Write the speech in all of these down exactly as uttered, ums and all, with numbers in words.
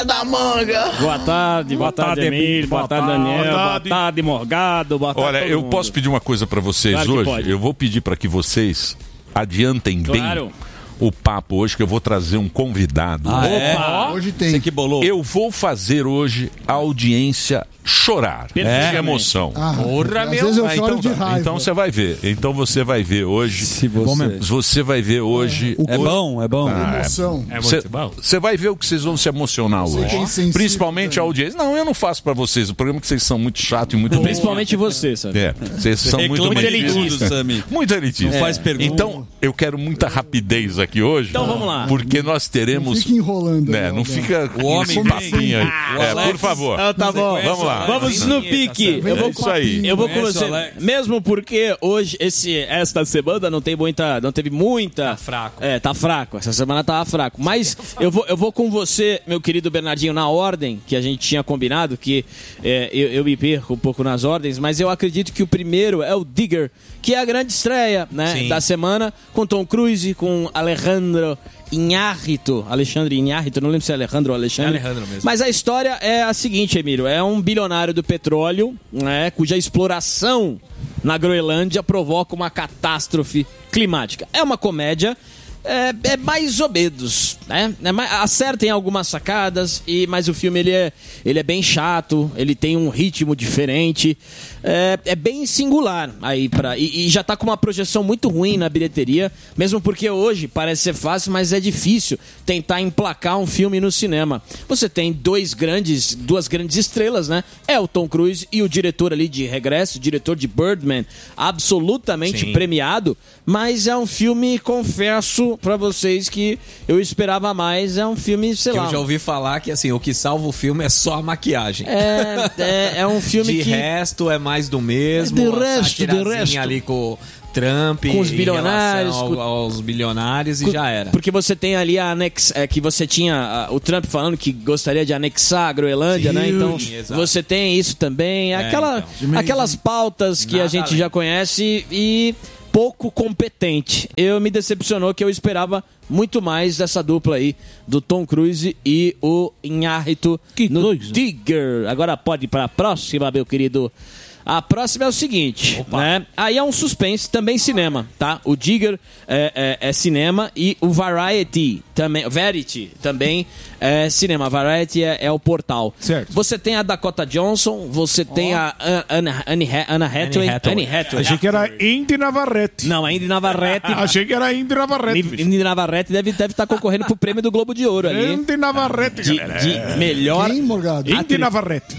Zé da Manga. Boa tarde, boa, boa tarde, tarde, Emílio. Boa, boa tarde, Daniel. Boa tarde, boa tarde Morgado. Boa tarde. Olha, eu mundo. posso pedir uma coisa pra vocês claro hoje? Pode. Eu vou pedir pra que vocês adiantem claro. bem o papo hoje, que eu vou trazer um convidado. Ah, Opa! É? Hoje tem. Você que bolou. Eu vou fazer hoje a audiência chorar. É, de emoção. Ah, Porra, meu. Às vezes eu ah, choro então, de raiva. Então você vai ver. Então você vai ver hoje. Se você... você vai ver hoje. É, é bom, é bom. Ah, emoção. É muito bom. Você vai ver o que vocês vão se emocionar hoje. É Principalmente a audiência. Não, eu não faço pra vocês. O problema é que vocês são muito chatos e muito. Principalmente você, sabe? É. Vocês são muito, muito elitistas, Sammy. Muito elitistas. Não faz pergunta. Então, eu quero muita rapidez aqui hoje. Então vamos lá. Porque nós teremos. Não fica enrolando. Né, não fica o homem papinho aí. É, por favor. Ah, tá bom. Vamos lá. Vamos no pique. Eu vou, é isso aí. Eu vou com você. Mesmo porque hoje, esse, esta semana, não tem muita. Não teve muita. Tá fraco. É, tá fraco. Essa semana tava fraco. Mas eu vou, eu vou com você, meu querido Bernardinho, na ordem que a gente tinha combinado, que é, eu, eu me perco um pouco nas ordens, mas eu acredito que o primeiro é o Digger, que é a grande estreia, né, da semana, com Tom Cruise, com Alejandro Iñárritu, Alexandre Iñárritu, não lembro se é Alejandro ou Alexandre. É Alejandro mesmo. Mas a história é a seguinte, Emílio, é um bilionário do petróleo, né, cuja exploração na Groenlândia provoca uma catástrofe climática. É uma comédia, é, é mais ou menos, né? É mais, acertem algumas sacadas, e, mas o filme ele é, ele é bem chato, ele tem um ritmo diferente, é, é bem singular aí pra, e, e já tá com uma projeção muito ruim na bilheteria, mesmo porque hoje parece ser fácil, mas é difícil tentar emplacar um filme no cinema. Você tem dois grandes, duas grandes estrelas, né? É o Tom Cruise e o diretor ali de Regresso, o diretor de Birdman, absolutamente Sim. premiado, mas é um filme, confesso pra vocês que eu esperava mais, é um filme, sei que lá. Eu já ouvi falar que assim, o que salva o filme é só a maquiagem. É, é, é um filme de que... De resto é mais do mesmo. De resto, de resto. ali com Trump, com os bilionários, ao, com... aos bilionários, e com... já era. Porque você tem ali a anex... é, que você tinha a, o Trump falando que gostaria de anexar a Groenlândia, Sim, né? Então exato. Você tem isso também, é, aquela, então. aquelas pautas que Nada a gente além. já conhece e pouco competente. Eu me decepcionou que eu esperava muito mais dessa dupla aí do Tom Cruise e o Iñárritu no coisa. Digger. Agora pode ir para a próxima, meu querido. A próxima é o seguinte, Opa. né? Aí é um suspense, também cinema, tá? O Digger é, é, é cinema e o Variety também, Verity também é cinema. Variety é, é o portal. Certo. Você tem a Dakota Johnson, você oh. tem a Anna, Anne, Anna Hathaway. Anne Hathaway. Achei que era Indy Navarrete. Não, a Indy Navarrete. Achei que era Indy Navarrete. Indy Navarrete deve estar deve tá concorrendo pro prêmio do Globo de Ouro ali. Indy Navarrete, de, galera. De melhor. Quem, Morgado? Indy Navarrete.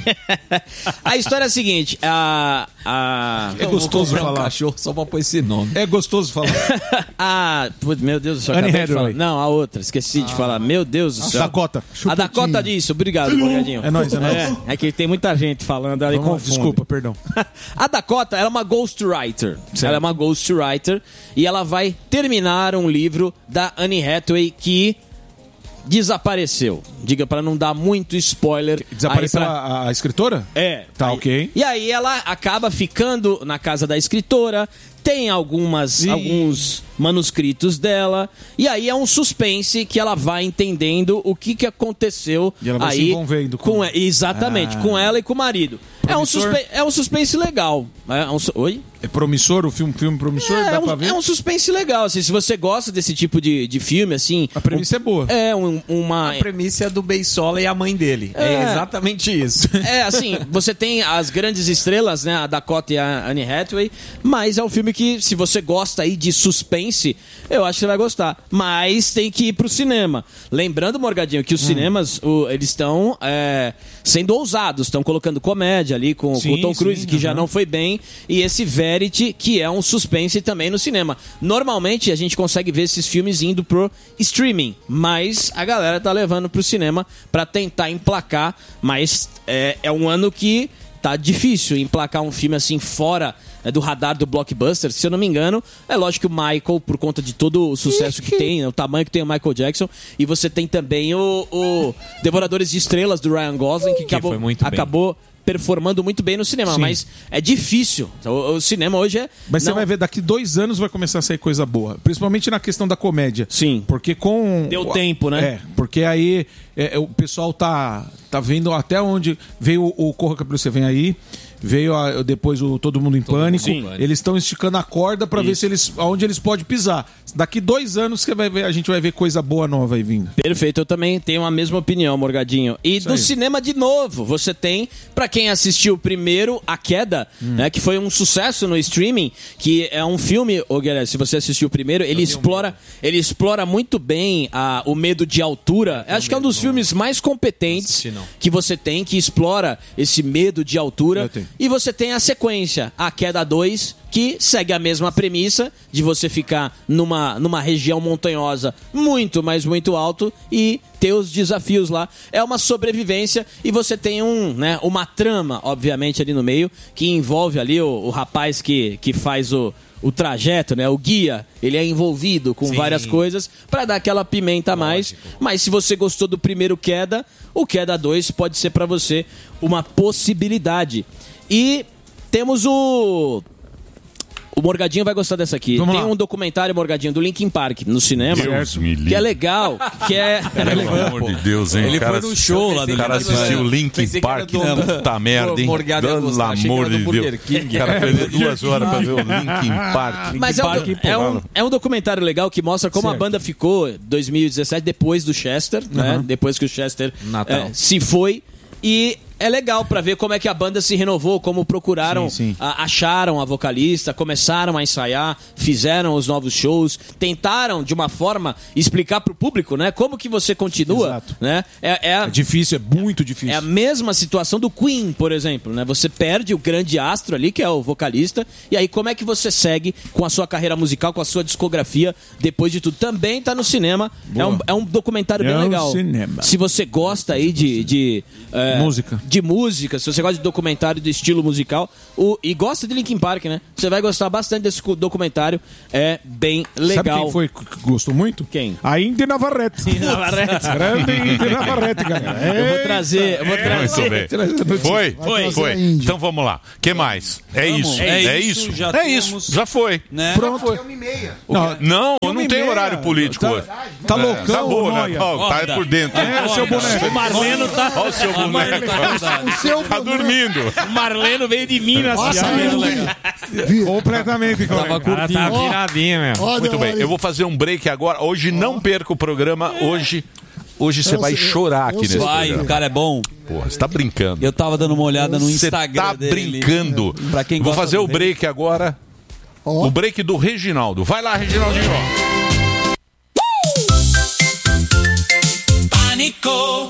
A história é a seguinte, a... a... É gostoso falar. Um cachorro só pra pôr esse nome. É gostoso falar. Ah, meu Deus do céu. Anne acabei de falar. Hathaway. Não, a outra. Esqueci ah. de falar. Meu Deus do céu. Dakota. A Dakota disso. Obrigado, Morgadinho. É nóis, é nóis. É, é que tem muita gente falando ali. Vamos, desculpa, perdão. A Dakota, ela é uma ghostwriter. Ela é uma ghostwriter e ela vai terminar um livro da Anne Hathaway que desapareceu. Diga para não dar muito spoiler. Desapareceu pra... a, a escritora? É. Tá, aí, ok. E aí ela acaba ficando na casa da escritora, tem algumas, alguns manuscritos dela, e aí é um suspense que ela vai entendendo o que, que aconteceu e ela vai aí se envolvendo com, com exatamente, ah. com ela e com o marido. É um, suspe... é um suspense legal. É um... Oi? É promissor? O filme, filme promissor? É, dá é, um, pra ver? é um suspense legal. Assim, se você gosta desse tipo de, de filme, assim... A premissa um... é boa. É, um, uma... A premissa é do Beisola e a mãe dele. É, é exatamente isso. É, assim, você tem as grandes estrelas, né? A Dakota e a Anne Hathaway, mas é um filme que, se você gosta aí de suspense, eu acho que você vai gostar. Mas tem que ir pro cinema. Lembrando, Morgadinho, que os hum. cinemas, o, eles estão é, sendo ousados, estão colocando comédia ali com, sim, com o Tom Cruise, sim, que uhum. já não foi bem, e esse Verity, que é um suspense também no cinema. Normalmente a gente consegue ver esses filmes indo pro streaming, mas a galera tá levando pro cinema pra tentar emplacar, mas é, é um ano que tá difícil emplacar um filme assim fora é, do radar do blockbuster. Se eu não me engano, é lógico que o Michael, por conta de todo o sucesso que tem, o tamanho que tem o Michael Jackson, e você tem também o, o Devoradores de Estrelas do Ryan Gosling, que, que acabou, acabou performando muito bem no cinema, sim, mas é difícil. O, o cinema hoje é... Mas não... você vai ver, daqui dois anos vai começar a sair coisa boa. Principalmente na questão da comédia. Sim. Porque com... Deu tempo, né? É, Porque aí é, o pessoal tá, tá vendo até onde veio o, o Corra que a Polícia Vem Aí. Veio a, depois o Todo Mundo em Todo Pânico. Sim. Eles estão esticando a corda para ver se eles, aonde eles podem pisar. Daqui dois anos que vai ver, a gente vai ver coisa boa nova aí vindo. Perfeito, eu também tenho a mesma opinião, Morgadinho. E Isso do aí. Cinema de novo, você tem, para quem assistiu primeiro, A Queda, hum. né, que foi um sucesso no streaming, que é um filme, ô Guilherme, se você assistiu primeiro, ele explora, ele explora muito bem a, o medo de altura. Eu acho que é um dos filmes mais competentes não assisti, que você tem, que explora esse medo de altura. E você tem a sequência, A Queda dois, que segue a mesma premissa de você ficar numa, numa região montanhosa muito, mas muito alto e ter os desafios lá. É uma sobrevivência e você tem um, né, uma trama, obviamente, ali no meio, que envolve ali o, o rapaz que, que faz o, o trajeto, né, o guia. Ele é envolvido com Sim. várias coisas para dar aquela pimenta a mais. Lógico. Mas se você gostou do primeiro Queda, o Queda dois pode ser para você uma possibilidade. E temos o... O Morgadinho vai gostar dessa aqui. Vamos Tem lá. um documentário, Morgadinho, do Linkin Park no cinema. Deus me livre. Que é legal. Que é... Pelo amor de Deus, hein? Ele cara, foi no show lá do O cara assistiu o Linkin Park. Puta merda, hein? Pelo amor de Deus. O cara perdeu duas horas pra ver o Linkin Park. Mas é um, é, um, é um documentário legal que mostra como certo. a banda ficou em dois mil e dezessete, depois do Chester, uhum. né? Depois que o Chester é, se foi. E... é legal pra ver como é que a banda se renovou, como procuraram, sim, sim. A, acharam a vocalista, começaram a ensaiar, fizeram os novos shows, tentaram de uma forma explicar pro público, né, como que você continua, Exato. né? É, é, é difícil, é muito difícil. É a mesma situação do Queen, por exemplo, né? Você perde o grande astro ali, que é o vocalista, e aí como é que você segue com a sua carreira musical, com a sua discografia, depois de tudo? Também tá no cinema, é um, é um documentário bem é legal. Cinema. Se você gosta aí de... de é, música. De música, se você gosta de documentário do estilo musical o, e gosta de Linkin Park, né? Você vai gostar bastante desse documentário, é bem legal. Sabe quem foi que gostou muito? Quem? A Indy Navarrete. Indy Navarrete. Grande Indy Navarrete, galera. É. Eu vou trazer, eu vou trazer. Foi? Foi? Foi. Então vamos lá. O que mais? É vamos. isso. É, é isso. Já é isso. Já foi. Né? Pronto. Foi. Uma e meia. Não, não, eu não tenho horário político hoje. Tá, tá loucão, Tá boa, né? Tá por dentro. É, o seu boneco. O Marleno tá... Olha o seu boneco. O seu Tá dormindo. O Marleno veio de Minas. Nossa, completamente. Tava curtindo. Tá viradinho, meu. Muito bem, eu vou fazer um break agora. Hoje não perca o programa. Hoje... Hoje você vai chorar aqui nesse vai, programa. O cara é bom. Porra, você tá brincando. Eu tava dando uma olhada no Instagram Você tá dele. brincando. Pra quem Vou fazer o dele. break agora. Oh. O break do Reginaldo. Vai lá, Reginaldinho. Pânico.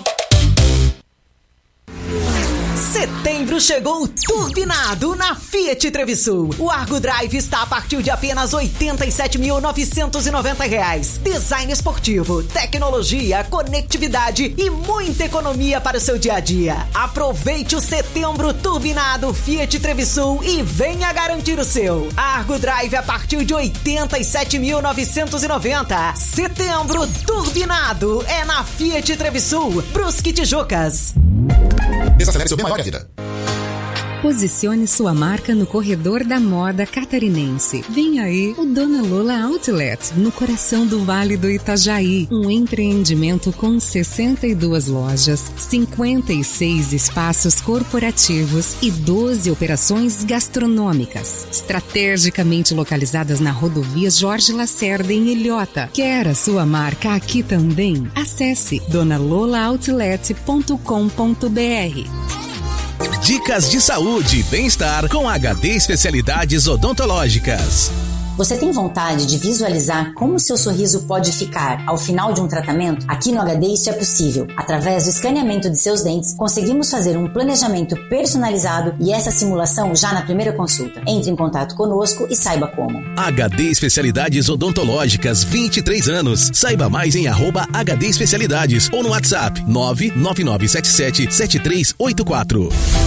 Setembro chegou turbinado na Fiat Trevisul. O Argo Drive está a partir de apenas oitenta e sete mil novecentos e noventa reais. Design esportivo, tecnologia, conectividade e muita economia para o seu dia a dia. Aproveite o setembro turbinado Fiat Trevisul e venha garantir o seu. Argo Drive a partir de oitenta e sete mil novecentos e noventa. Setembro turbinado é na Fiat Trevisul, Brusque Tijucas. Desacelere seu bem maior que a vida. Posicione sua marca no corredor da moda catarinense. Vem aí o Dona Lola Outlet, no coração do Vale do Itajaí. Um empreendimento com sessenta e duas lojas, cinquenta e seis espaços corporativos e doze operações gastronômicas, estrategicamente localizadas na rodovia Jorge Lacerda, em Ilhota. Quer a sua marca aqui também? Acesse dona lola outlet ponto com ponto br. Dicas de saúde e bem-estar com H D Especialidades Odontológicas. Você tem vontade de visualizar como o seu sorriso pode ficar ao final de um tratamento? Aqui no H D isso é possível. Através do escaneamento de seus dentes, conseguimos fazer um planejamento personalizado e essa simulação já na primeira consulta. Entre em contato conosco e saiba como. H D Especialidades Odontológicas, vinte e três anos. Saiba mais em arroba H D Especialidades ou no WhatsApp nove nove nove sete sete sete três oito quatro.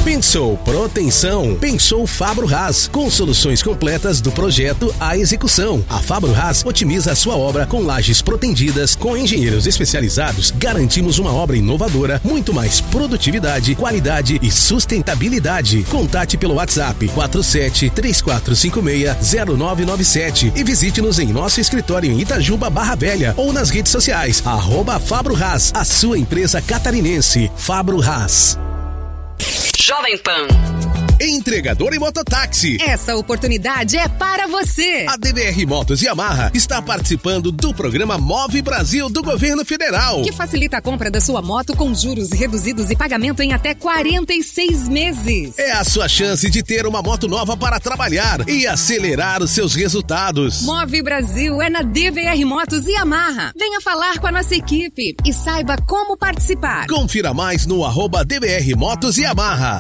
Pensou proteção? Pensou Fabro Haas, com soluções completas do projeto à execução. A Fabro Haas otimiza a sua obra com lajes protegidas. Com engenheiros especializados, garantimos uma obra inovadora, muito mais produtividade, qualidade e sustentabilidade. Contate pelo WhatsApp quatro sete três quatro cinco seis zero nove nove sete e visite-nos em nosso escritório em Itajuba, Barra Velha, ou nas redes sociais, arroba Fabro Haas, a sua empresa catarinense. Fabro Haas. Jovem Pan. Entregador e mototáxi. Essa oportunidade é para você. A D B R Motos e Yamaha está participando do programa Move Brasil do Governo Federal, que facilita a compra da sua moto com juros reduzidos e pagamento em até quarenta e seis meses. É a sua chance de ter uma moto nova para trabalhar e acelerar os seus resultados. Move Brasil é na D B R Motos e Yamaha. Venha falar com a nossa equipe e saiba como participar. Confira mais no arroba D B R Motos e Yamaha.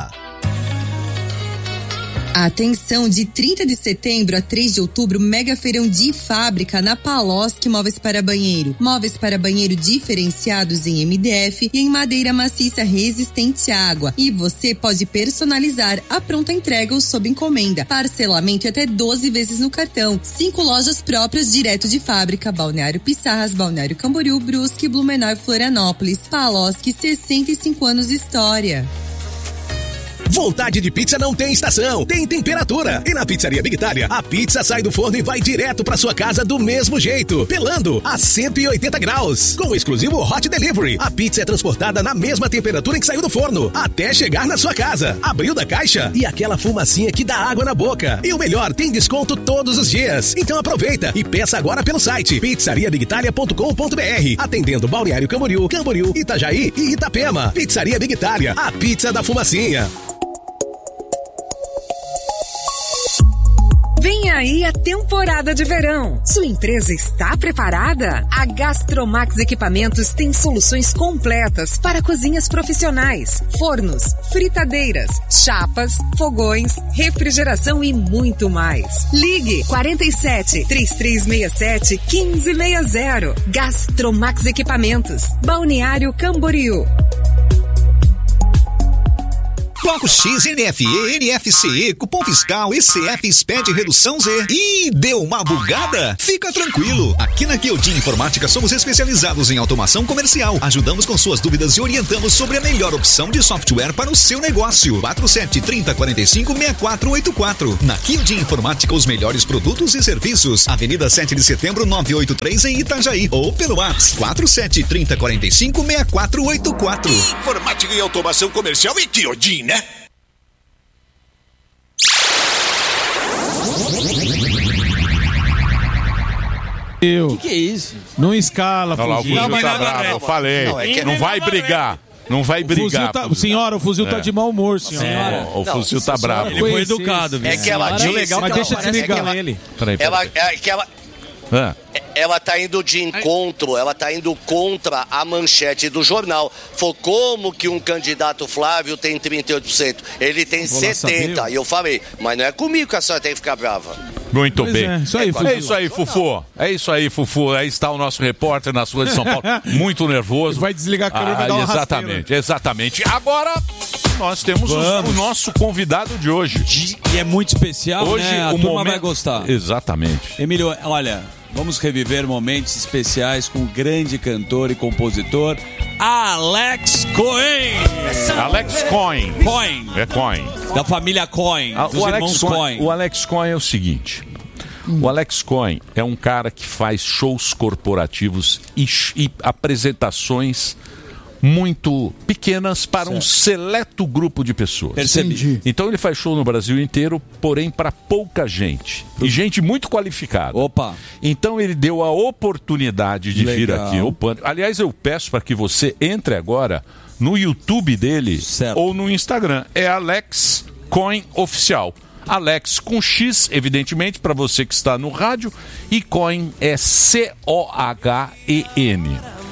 Atenção, de trinta de setembro a três de outubro, mega feirão de fábrica na Paloski Móveis para Banheiro. Móveis para banheiro diferenciados em M D F e em madeira maciça resistente à água. E você pode personalizar a pronta entrega ou sob encomenda. Parcelamento até doze vezes no cartão. Cinco lojas próprias direto de fábrica: Balneário Pissarras, Balneário Camboriú, Brusque, Blumenau e Florianópolis. Paloski, sessenta e cinco anos de história. Vontade de pizza não tem estação, tem temperatura. E na Pizzaria Big Italia, a pizza sai do forno e vai direto pra sua casa do mesmo jeito, pelando a cento e oitenta graus. Com o exclusivo Hot Delivery, a pizza é transportada na mesma temperatura em que saiu do forno, até chegar na sua casa. Abriu da caixa e aquela fumacinha que dá água na boca. E o melhor, tem desconto todos os dias. Então aproveita e peça agora pelo site pizzaria big italia ponto com ponto b r, atendendo Balneário Camboriú, Camboriú, Itajaí e Itapema. Pizzaria Big Italia, a pizza da fumacinha. Vem aí a temporada de verão. Sua empresa está preparada? A Gastromax Equipamentos tem soluções completas para cozinhas profissionais, fornos, fritadeiras, chapas, fogões, refrigeração e muito mais. Ligue quarenta e sete, trinta e três sessenta e sete, quinze sessenta. Gastromax Equipamentos, Balneário Camboriú. Bloco X, N F E, N F C E, cupom fiscal, E C F, S P E D, redução Z. Ih, deu uma bugada? Fica tranquilo. Aqui na Kyodin Informática somos especializados em automação comercial. Ajudamos com suas dúvidas e orientamos sobre a melhor opção de software para o seu negócio. quatro sete, trinta, quarenta e cinco, sessenta e quatro oitenta e quatro. Na Kyodin Informática, os melhores produtos e serviços. Avenida sete de setembro, novecentos e oitenta e três em Itajaí. Ou pelo WhatsApp quatro sete, trinta, quarenta e cinco, sessenta e quatro oitenta e quatro. Informática e automação comercial e Kyodin, né? Eu. Que que é isso? Não escala, Olha lá, o fuzil fuzil. tá bravo, eu falei. Não, é que não vai brigar. Não vai O fuzil brigar. tá- fuzil. senhora, o fuzil É. tá de mau humor, senhora. É, o Não, fuzil tá se a bravo. senhora conhecesse- É que ela disse... legal, mas deixa eu desligar ele. Peraí, Ela, peraí. é que ela, Ah. ela tá indo de encontro, ela tá indo contra a manchete do jornal. Foi como que um candidato Flávio tem trinta e oito por cento? Ele tem Vou lá setenta por cento. saber. E eu falei, mas não é comigo que a senhora tem que ficar brava. Muito Pois bem. é, isso aí, é, Fufu. isso aí, Fufu. É isso aí, Fufu. Aí está o nosso repórter na sua de São Paulo. Muito nervoso. Vai desligar a câmera e vai Ah, dar uma Exatamente, rasteira. exatamente. Agora nós temos o, o nosso convidado de hoje. E é muito especial, Hoje né? A o turma momento- vai gostar. Exatamente. Emílio, olha, vamos reviver momentos especiais com o grande cantor e compositor Alex Cohen. Alex Cohen. Cohen. É Cohen. Da família Cohen, Ah, dos o, Alex irmãos Cohen, Cohen. o Alex Cohen é o seguinte. O Alex Cohen é um cara que faz shows corporativos e, sh- e apresentações muito pequenas para um seleto grupo de pessoas. Percebi. Entendi. Então ele faz show no Brasil inteiro, porém para pouca gente. E gente muito qualificada. Opa. Então ele deu a oportunidade de vir Legal. aqui ao Pânico. Aliás, eu peço para que você entre agora no YouTube dele ou no Instagram. É Alex Cohen Oficial. Alex com X, evidentemente, para você que está no rádio. E Cohen é C O H E N.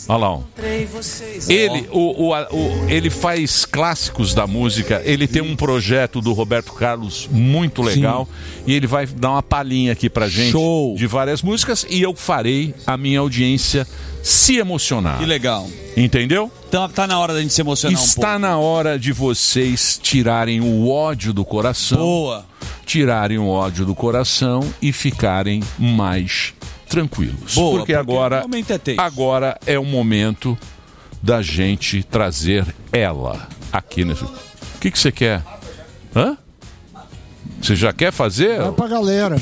Olha lá. Ó. Ele, o, o, o, ele faz clássicos da música. Ele tem um projeto do Roberto Carlos muito legal. Sim. E ele vai dar uma palhinha aqui pra gente. Show. De várias músicas. E eu farei a minha audiência se emocionar. Que legal. Entendeu? Tá, tá na hora da gente se emocionar um pouco. Está na hora de vocês tirarem o ódio do coração. Boa. Tirarem o ódio do coração e ficarem mais tranquilos. Boa, porque, porque agora, é agora é o momento da gente trazer ela aqui nesse... O que que você quer? Hã? Você já quer fazer? Vai pra galera.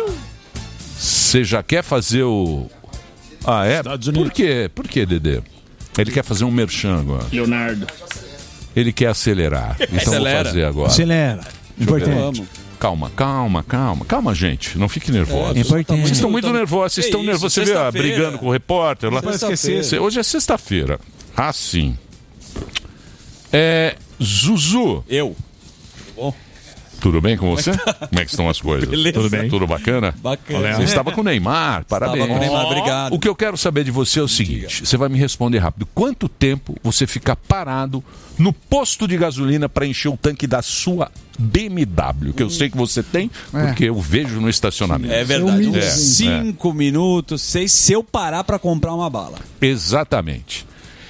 Você já quer fazer o... Ah, é? Por quê? Por quê, Dedê? Ele quer fazer um merchan agora. Leonardo. Ele quer acelerar. Então Acelera. vou fazer agora. Acelera. Importante. Calma, calma, calma. Calma, gente. Não fique nervoso. É importante. Vocês estão muito nervosos. Vocês estão nervosos. Você viu, brigando com o repórter lá. Esquecer. Hoje é sexta-feira. Ah, sim. É... Zuzu. Eu. Bom. Tudo bem com você? Como é que estão as coisas? Beleza. Tudo bem? Tudo bacana? Bacana. Você estava com o Neymar, parabéns. Estava com o Neymar, obrigado. O que eu quero saber de você é o seguinte, você vai me responder rápido. Quanto tempo você fica parado no posto de gasolina para encher o tanque da sua B M W? Que eu sei que você tem, porque eu vejo no estacionamento. É verdade. É, Cinco é. minutos, seis, se eu parar para comprar uma bala. Exatamente.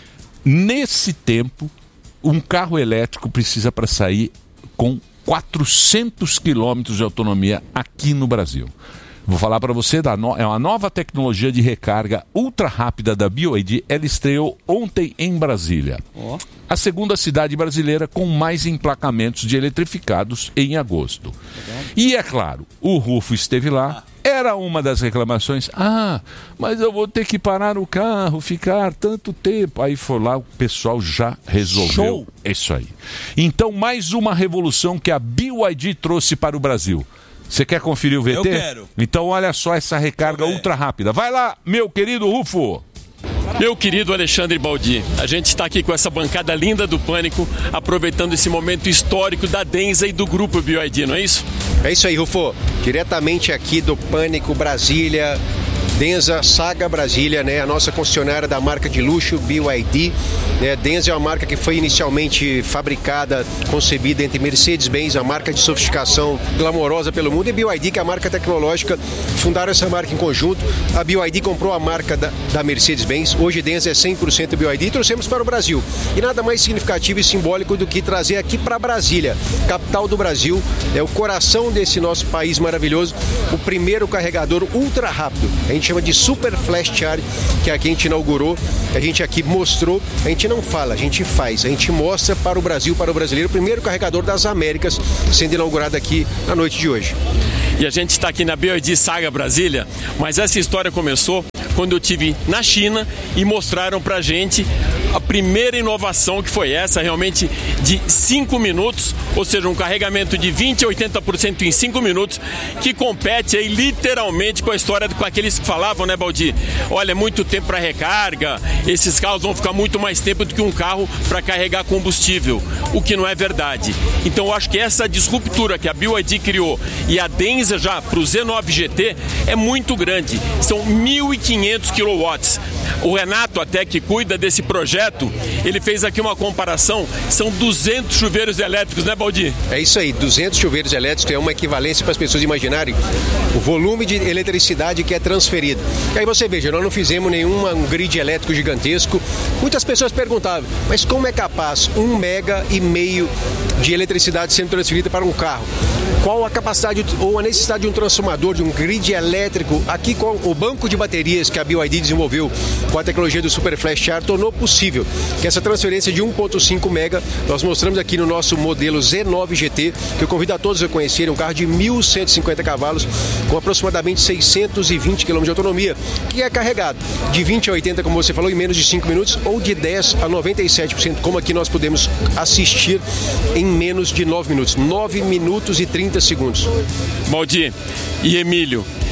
Nesse tempo, um carro elétrico precisa para sair com quatrocentos quilômetros de autonomia aqui no Brasil. Vou falar para você, da no... é uma nova tecnologia de recarga ultra rápida da B Y D. Ela estreou ontem em Brasília. Oh. A segunda cidade brasileira com mais emplacamentos de eletrificados em agosto. Legal. E é claro, o Rufo esteve lá. Ah. Era uma das reclamações. Ah, mas eu vou ter que parar o carro, ficar tanto tempo. Aí foi lá, o pessoal já resolveu. Show. Isso aí. Então, mais uma revolução que a B Y D trouxe para o Brasil. Você quer conferir o V T? Eu quero. Então, olha só essa recarga ultra rápida. Vai lá, meu querido Rufo. Meu querido Alexandre Baldi, a gente está aqui com essa bancada linda do Pânico, aproveitando esse momento histórico da Denza e do grupo B Y D, não é isso? É isso aí, Rufo. Diretamente aqui do Pânico Brasília, Denza Saga Brasília, né? A nossa concessionária da marca de luxo B Y D. Né? Denza é uma marca que foi inicialmente fabricada, concebida entre Mercedes-Benz, a marca de sofisticação glamourosa pelo mundo, e B Y D, que é a marca tecnológica. Fundaram essa marca em conjunto. A B Y D comprou a marca da, da Mercedes-Benz. Hoje Denza é cem por cento B Y D e trouxemos para o Brasil. E nada mais significativo e simbólico do que trazer aqui para Brasília, capital do Brasil, é o coração desse nosso país maravilhoso, o primeiro carregador ultra rápido. A gente chama de Super Flash Charge, que aqui a gente inaugurou, a gente aqui mostrou. A gente não fala, a gente faz, a gente mostra para o Brasil, para o brasileiro, o primeiro carregador das Américas sendo inaugurado aqui na noite de hoje. E a gente está aqui na B Y D Saga Brasília, mas essa história começou quando eu estive na China e mostraram pra gente a primeira inovação, que foi essa, realmente de cinco minutos, ou seja, um carregamento de vinte a oitenta por cento em cinco minutos, que compete aí literalmente com a história com aqueles que falavam, né, Baldi? Olha, é muito tempo para recarga, esses carros vão ficar muito mais tempo do que um carro para carregar combustível, o que não é verdade. Então eu acho que essa disruptura que a B Y D criou e a Denza já para o Z nove G T é muito grande, são mil e quinhentos quilowatts. O Renato, até que cuida desse projeto, ele fez aqui uma comparação, são duzentos chuveiros elétricos, né, Baldi? É isso aí, duzentos chuveiros elétricos é uma equivalência para as pessoas imaginarem o volume de eletricidade que é transferido. E aí você veja, nós não fizemos nenhum um grid elétrico gigantesco. Muitas pessoas perguntavam, mas como é capaz um mega e meio de eletricidade sendo transferida para um carro? Qual a capacidade ou a necessidade de um transformador, de um grid elétrico? Aqui com o banco de baterias que a B Y D desenvolveu com a tecnologia do Super Flash Charge tornou possível que essa transferência de um ponto cinco mega, nós mostramos aqui no nosso modelo Z nove G T, que eu convido a todos a conhecerem, um carro de mil cento e cinquenta cavalos com aproximadamente seiscentos e vinte quilômetros de autonomia, que é carregado de vinte a oitenta, como você falou, em menos de cinco minutos, ou de dez a noventa e sete por cento, como aqui nós podemos assistir em menos de nove minutos. nove minutos e trinta segundos. Baldi e Emílio,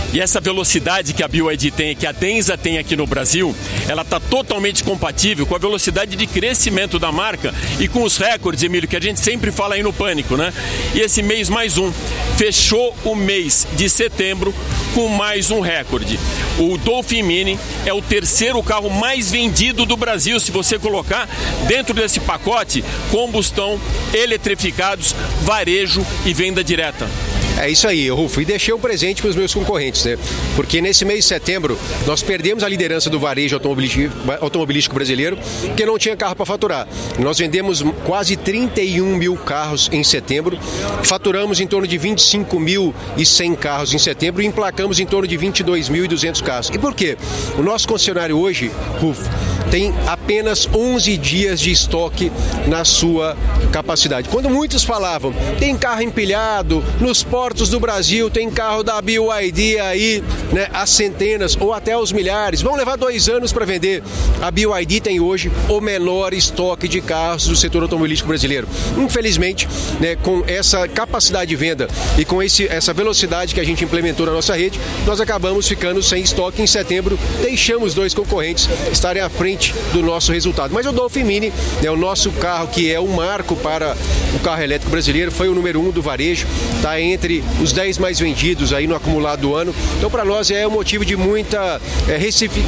E essa velocidade que a B Y D tem, que a Denza tem aqui no Brasil, ela está totalmente compatível com a velocidade de crescimento da marca e com os recordes, Emílio, que a gente sempre fala aí no Pânico, né? E esse mês mais um. Fechou o mês de setembro com mais um recorde. O Dolphin Mini é o terceiro carro mais vendido do Brasil, se você colocar dentro desse pacote combustão, eletrificados, varejo e venda direta. É isso aí, Rufo. E deixei um presente para os meus concorrentes, né? Porque nesse mês de setembro nós perdemos a liderança do varejo automobilístico, automobilístico brasileiro, porque não tinha carro para faturar. Nós vendemos quase trinta e um mil carros em setembro, faturamos em torno de vinte e cinco mil e cem carros em setembro e emplacamos em torno de vinte e dois mil e duzentos carros. E por quê? O nosso concessionário hoje, Rufo, tem apenas onze dias de estoque na sua capacidade. Quando muitos falavam, tem carro empilhado nos portos do Brasil, tem carro da B Y D aí, né, as centenas ou até os milhares, vão levar dois anos para vender. A B Y D tem hoje o menor estoque de carros do setor automobilístico brasileiro. Infelizmente, né, com essa capacidade de venda e com esse, essa velocidade que a gente implementou na nossa rede, nós acabamos ficando sem estoque em setembro, deixamos dois concorrentes estarem à frente do nosso resultado. Mas o Dolphin Mini, né, o nosso carro que é um marco para o carro elétrico brasileiro, foi o número um do varejo, está entre os dez mais vendidos aí no acumulado do ano. Então, para nós é um motivo de muita é,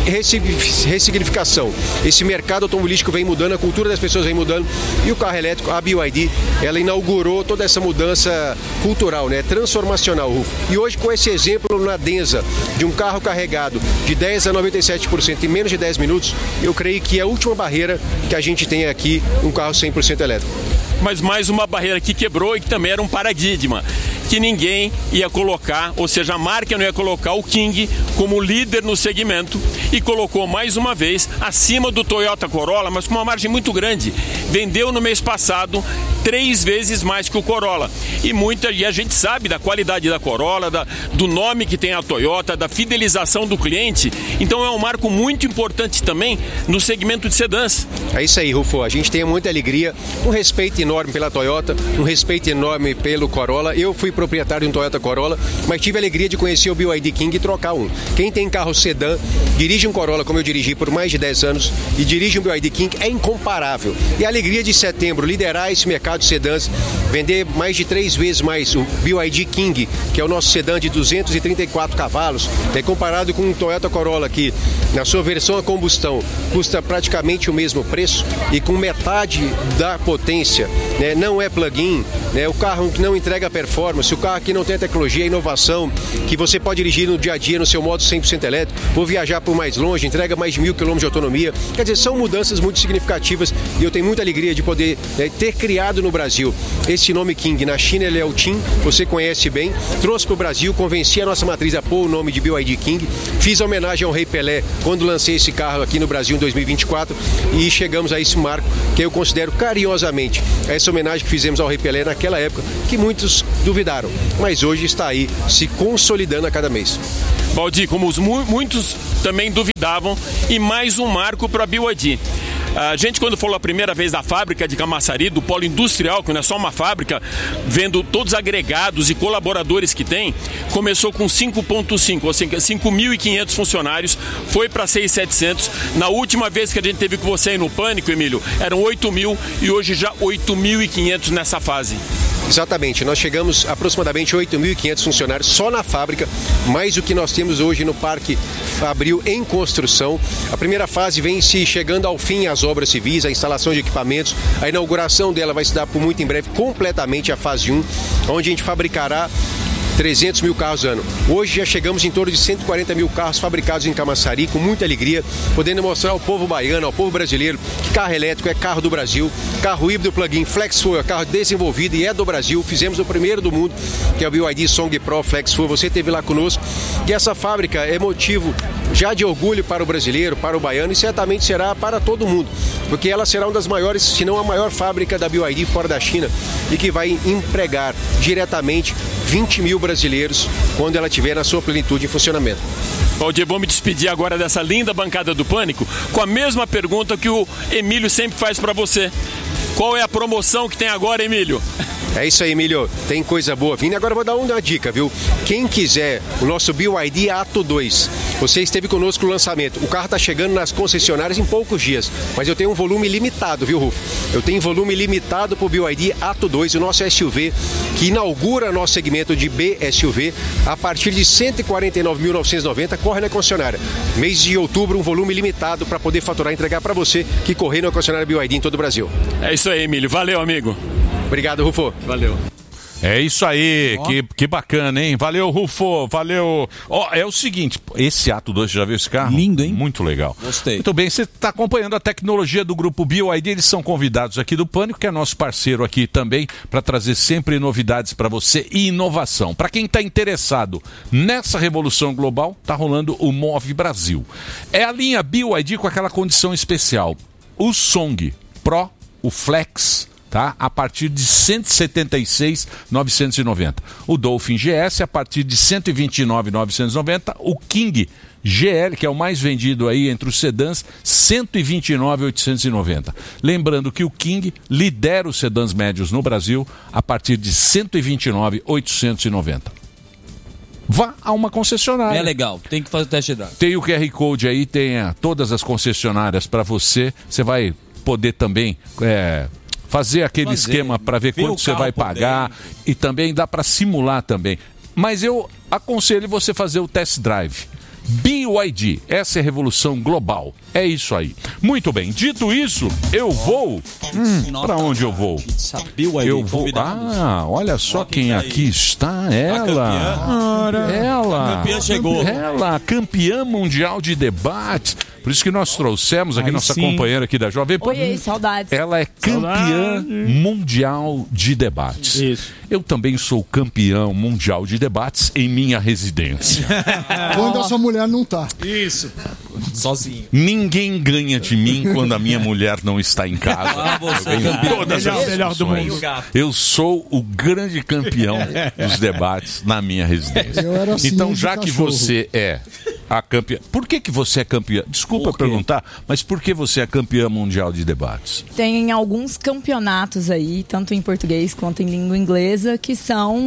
ressignificação. Esse mercado automobilístico vem mudando, a cultura das pessoas vem mudando e o carro elétrico, a B Y D, ela inaugurou toda essa mudança cultural, né, transformacional, Rufo. E hoje, com esse exemplo na Denza, de um carro carregado de dez a noventa e sete por cento em menos de dez minutos, eu creio que é a última barreira que a gente tem aqui, um carro cem por cento elétrico. Mas mais uma barreira que quebrou e que também era um paradigma, que ninguém ia colocar, ou seja, a marca não ia colocar o King como líder no segmento e colocou mais uma vez acima do Toyota Corolla, mas com uma margem muito grande. Vendeu no mês passado três vezes mais que o Corolla. E, muita, e a gente sabe da qualidade da Corolla, da, do nome que tem a Toyota, da fidelização do cliente. Então é um marco muito importante também no segmento de sedãs. É isso aí, Rufo. A gente tem muita alegria, um respeito enorme pela Toyota, um respeito enorme pelo Corolla. Eu fui proprietário de um Toyota Corolla, mas tive a alegria de conhecer o B Y D King e trocar um. Quem tem carro sedã, dirige um Corolla como eu dirigi por mais de dez anos e dirige um B Y D King, é incomparável. E a alegria de setembro liderar esse mercado de sedãs, vender mais de três vezes mais o B Y D King, que é o nosso sedã de duzentos e trinta e quatro cavalos, é comparado com um Toyota Corolla que na sua versão a combustão custa praticamente o mesmo preço e com metade da potência, né, não é plug-in, né, o carro não entrega performance, o carro aqui não tem a tecnologia, a inovação que você pode dirigir no dia a dia no seu modo cem por cento elétrico, ou viajar por mais longe, entrega mais de mil quilômetros de autonomia. Quer dizer, são mudanças muito significativas e eu tenho muita alegria de poder, né, ter criado no Brasil esse nome King. Na China ele é o Tim, você conhece bem, trouxe para o Brasil, convenci a nossa matriz a pôr o nome de B Y D King, fiz a homenagem ao Rei Pelé quando lancei esse carro aqui no Brasil em dois mil e vinte e quatro e chegamos a esse marco que eu considero carinhosamente essa homenagem que fizemos ao Rei Pelé naquela época, que muitos duvidaram, mas hoje está aí se consolidando a cada mês. Baldi, como os mu- muitos também duvidavam, e mais um marco para a B Y D. A gente, quando falou a primeira vez da fábrica de Camaçari, do polo industrial, que não é só uma fábrica, vendo todos os agregados e colaboradores que tem, começou com cinco ponto cinco, ou seja, cinco mil e quinhentos funcionários, foi para seis mil e setecentos. Na última vez que a gente teve com você aí no Pânico, Emílio, eram oito mil e hoje já oito mil e quinhentos nessa fase. Exatamente, nós chegamos a aproximadamente oito mil e quinhentos funcionários só na fábrica, mais o que nós temos hoje no Parque Fabril em construção. A primeira fase vem se chegando ao fim as obras civis, a instalação de equipamentos, a inauguração dela vai se dar por muito em breve, completamente a fase um, onde a gente fabricará trezentos mil carros ano. Hoje já chegamos em torno de cento e quarenta mil carros fabricados em Camaçari, com muita alegria, podendo mostrar ao povo baiano, ao povo brasileiro, que carro elétrico é carro do Brasil, carro híbrido plug-in Flex Fuel é carro desenvolvido e é do Brasil. Fizemos o primeiro do mundo, que é o B Y D Song Pro Flex Fuel, você esteve lá conosco, e essa fábrica é motivo já de orgulho para o brasileiro, para o baiano, e certamente será para todo mundo, porque ela será uma das maiores, se não a maior fábrica da B Y D fora da China, e que vai empregar diretamente vinte mil brasileiros quando ela estiver na sua plenitude em funcionamento. Valdir, vou me despedir agora dessa linda bancada do Pânico com a mesma pergunta que o Emílio sempre faz para você. Qual é a promoção que tem agora, Emílio? É isso aí, Emílio. Tem coisa boa vindo. Agora eu vou dar uma dica, viu? Quem quiser o nosso B Y D Atto dois, você esteve conosco no lançamento. O carro está chegando nas concessionárias em poucos dias, mas eu tenho um volume limitado, viu, Rufo? Eu tenho volume limitado para o B Y D Atto dois, o nosso S U V, que inaugura nosso segmento de B S U V a partir de cento e quarenta e nove mil novecentos e noventa, corre na concessionária. Mês de outubro, um volume limitado para poder faturar e entregar para você que correr na concessionária B Y D em todo o Brasil. É isso aí, Emílio. Valeu, amigo. Obrigado, Rufo. Valeu. É isso aí, que, que bacana, hein? Valeu, Rufo, valeu. Ó, é o seguinte, esse Atto dois, você já viu esse carro? Lindo, hein? Muito legal. Gostei. Muito bem, você está acompanhando a tecnologia do Grupo B Y D, eles são convidados aqui do Pânico, que é nosso parceiro aqui também, para trazer sempre novidades para você e inovação. Para quem está interessado nessa revolução global, tá rolando o Move Brasil. É a linha B Y D com aquela condição especial. O Song Pro, o Flex, tá? A partir de cento e setenta e seis mil novecentos e noventa. O Dolphin G S a partir de cento e vinte e nove mil novecentos e noventa. O King G L, que é o mais vendido aí entre os sedãs, cento e vinte e nove mil oitocentos e noventa. Lembrando que o King lidera os sedãs médios no Brasil a partir de cento e vinte e nove mil oitocentos e noventa. Vá a uma concessionária. É legal, tem que fazer o test drive. Tem o Q R Code aí, tem ah, todas as concessionárias para você. Você vai poder também é, fazer aquele fazer, esquema para ver quanto você vai pagar dentro. E também dá para simular também. Mas eu aconselho você fazer o test drive. B Y D, essa é a revolução global. É isso aí. Muito bem, dito isso, eu vou... Hum, para onde eu vou? Eu vou... Ah, olha só quem aqui está. Ela. Ela. A campeã chegou. Ela, campeã mundial de debate. Por isso que nós trouxemos aqui, aí nossa sim. companheira aqui da Jovem Pan. Oi, saudades. Ela é campeã Saudade. mundial de debates. Isso. Eu também sou campeão mundial de debates em minha residência. Quando a sua mulher não tá. Isso. Sozinho. Ninguém ganha de mim quando a minha mulher não está em casa. Ah, você eu ganho todas melhor, as melhor do mundo. Eu sou o grande campeão dos debates na minha residência. Assim então, já que cachorro. você é a campeã... Por que que você é campeã? Desculpa perguntar, mas por que você é campeã mundial de debates? Tem alguns campeonatos aí, tanto em português quanto em língua inglesa, que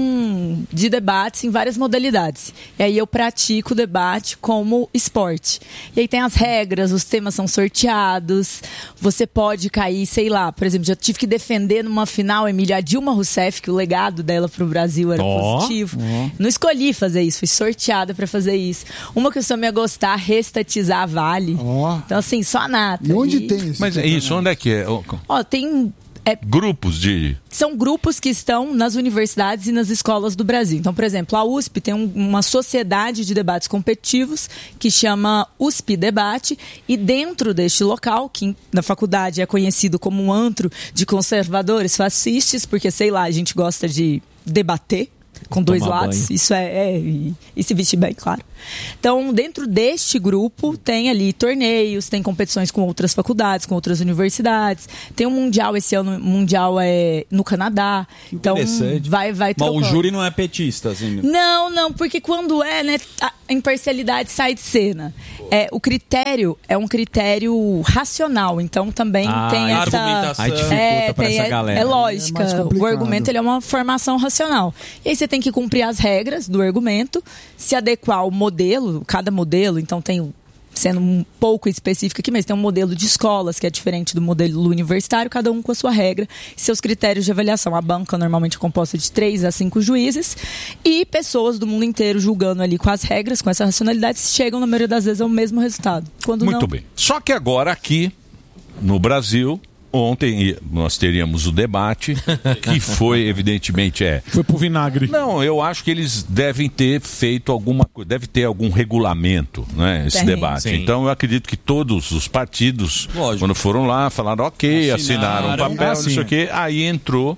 são de debates em várias modalidades. E aí eu pratico o debate como esporte. E aí tem as regras, os temas são sorteados, você pode cair, sei lá, por exemplo, já tive que defender numa final, Emília, a Dilma Rousseff, que o legado dela pro Brasil era oh, positivo. Oh. Não escolhi fazer isso, fui sorteada para fazer isso. Uma que eu só me ia gostar, restatizar a Vale. Oh. Então, assim, só a nata. E onde e... tem isso? Mas é isso, onde é que é? Ó, oh, tem... É, grupos de... São grupos que estão nas universidades e nas escolas do Brasil. Então, por exemplo, a U S P tem um, uma sociedade de debates competitivos que chama U S P Debate, e dentro deste local, que na faculdade é conhecido como um antro de conservadores fascistas, porque, sei lá, a gente gosta de debater com dois Tomar lados, banho. isso é, é e, e se vestir bem, claro. Então, dentro deste grupo, tem ali torneios, tem competições com outras faculdades, com outras universidades, tem um mundial, esse ano, mundial é no Canadá, então vai, vai Mas trocando. o júri não é petista, assim? Não, não, porque quando é, né, a imparcialidade sai de cena. É, o critério é um critério racional, então também Ah, tem a essa... argumentação. Aí dificulta é, pra tem, essa é, galera. é lógica, É mais o complicado. argumento ele é uma formação racional. E aí você tem que cumprir as regras do argumento, se adequar ao modelo, cada modelo, então tem, sendo um pouco específico aqui, mas tem um modelo de escolas que é diferente do modelo universitário, cada um com a sua regra e seus critérios de avaliação. A banca normalmente é composta de três a cinco juízes e pessoas do mundo inteiro julgando ali com as regras, com essa racionalidade, chegam na maioria das vezes ao mesmo resultado. Quando Muito não... bem. Só que agora aqui, no Brasil... Ontem nós teríamos o debate, que foi, evidentemente, é... Foi pro vinagre. Não, eu acho que eles devem ter feito alguma coisa, deve ter algum regulamento, né, esse Tem. debate. Sim. Então, eu acredito que todos os partidos, Lógico. quando foram lá, falaram, ok, assinaram, Assinaram. um papel, Ah, não sim. sei o quê. Aí entrou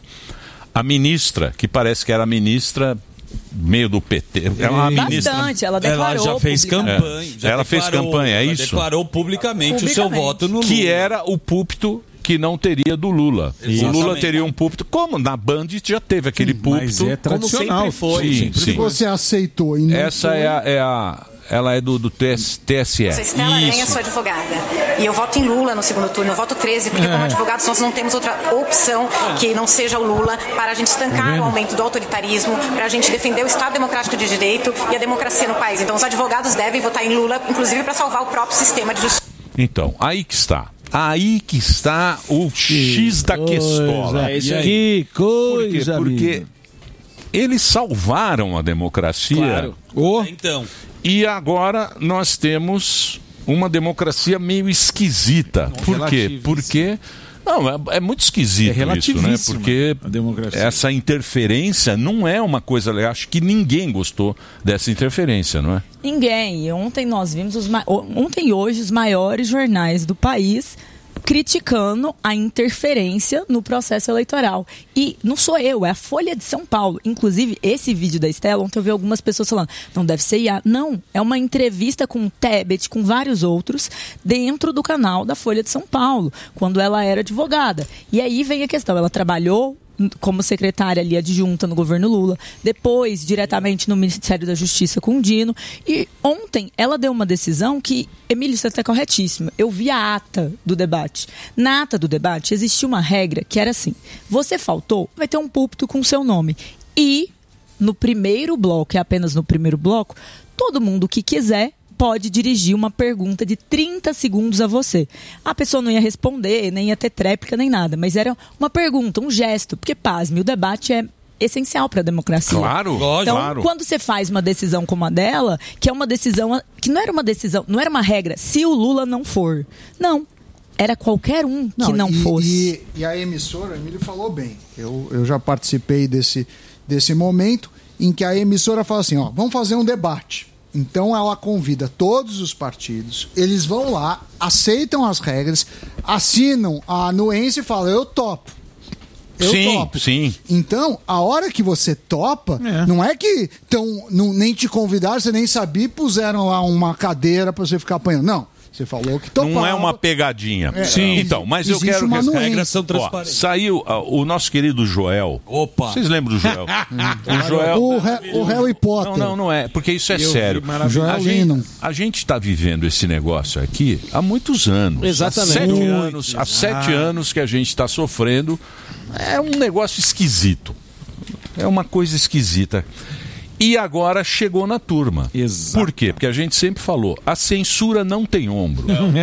a ministra, que parece que era a ministra meio do P T. É uma ministra... Bastante, ela declarou. Ela já fez publicamente. campanha. já Ela fez declarou- campanha, é ela isso? declarou publicamente, o seu Publicamente. voto no Lula. Que era o púlpito que não teria do Lula. Exatamente. O Lula teria um púlpito, como na Band já teve aquele Mas púlpito. é tradicional. Sim, sim. Se você aceitou e não Essa foi, é a, é a ela é do, do T S, T S E. Eu sou Estela Aranha, sou advogada. E eu voto em Lula no segundo turno, eu voto treze, porque como advogados nós não temos outra opção que não seja o Lula para a gente estancar o aumento do autoritarismo, para a gente defender o Estado Democrático de Direito e a democracia no país. Então os advogados devem votar em Lula, inclusive para salvar o próprio sistema de justiça. Então, aí que está. Aí que está o X da questão. É isso aí. Que coisa, Por quê? Porque eles salvaram a democracia. Claro. Oh. Então. E agora nós temos uma democracia meio esquisita. Não, Por quê? Porque... Não, é, é muito esquisito é isso, né? Porque essa interferência não é uma coisa legal. Acho que ninguém gostou dessa interferência, não é? Ninguém. Ontem nós vimos, os ma... ontem e hoje, os maiores jornais do país criticando a interferência no processo eleitoral. E não sou eu, é a Folha de São Paulo. Inclusive, esse vídeo da Estela, ontem eu vi algumas pessoas falando, não deve ser I A. Não, é uma entrevista com o Tebet, com vários outros, dentro do canal da Folha de São Paulo, quando ela era advogada. E aí vem a questão, ela trabalhou como secretária ali adjunta no governo Lula, depois diretamente no Ministério da Justiça com o Dino, e ontem ela deu uma decisão que, Emílio, isso é até corretíssimo, eu vi a ata do debate. Na ata do debate existia uma regra que era assim, você faltou, vai ter um púlpito com o seu nome, e no primeiro bloco, e apenas no primeiro bloco, todo mundo que quiser pode dirigir uma pergunta de trinta segundos a você. A pessoa não ia responder, nem ia ter tréplica, nem nada, mas era uma pergunta, um gesto, porque, pasme, o debate é essencial para a democracia. Claro, então, claro. Quando você faz uma decisão como a dela, que é uma decisão, que não era uma decisão, não era uma regra, se o Lula não for. Não, era qualquer um que não, não e, fosse. E, e a emissora, o Emílio falou bem, eu, eu já participei desse, desse momento em que a emissora fala assim, ó, vamos fazer um debate. Então ela convida todos os partidos, eles vão lá, aceitam as regras, assinam a anuência e falam, eu topo. Eu sim, topo. sim. Então, a hora que você topa, é. não é que tão, não, nem te convidaram, você nem sabia e puseram lá uma cadeira para você ficar apanhando. Não. Você falou que topava. Não é uma pegadinha. É. Sim. Então, mas Existe eu quero que as regras são transparentes. Ó, saiu uh, o nosso querido Joel. Opa! Vocês lembram do Joel? o Joel. O, Re, o Harry Potter. Não, não, não é, porque isso é eu sério. Joel a gente, a gente está vivendo esse negócio aqui há muitos anos. Exatamente. Há sete Muito. anos, há sete anos que a gente está sofrendo. É um negócio esquisito. É uma coisa esquisita. E agora chegou na turma. Exato. Por quê? Porque a gente sempre falou, a censura não tem ombro. Não.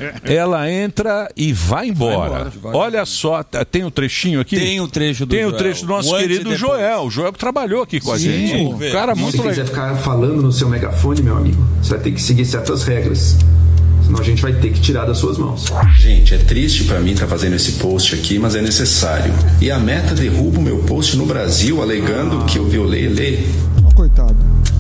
Ela entra e vai embora. Vai embora vai Olha embora. Só, tem o um trechinho aqui? Tem o um trecho do Tem o Joel. um trecho do nosso querido Joel. O Joel que trabalhou aqui com Sim, a gente. Um cara muito legal. Se quiser ficar falando no seu megafone, meu amigo, você vai ter que seguir certas regras. Senão a gente vai ter que tirar das suas mãos. Gente, é triste pra mim estar tá fazendo esse post aqui, mas é necessário. E a Meta derruba o meu post no Brasil, alegando que eu violei a lei. Coitado.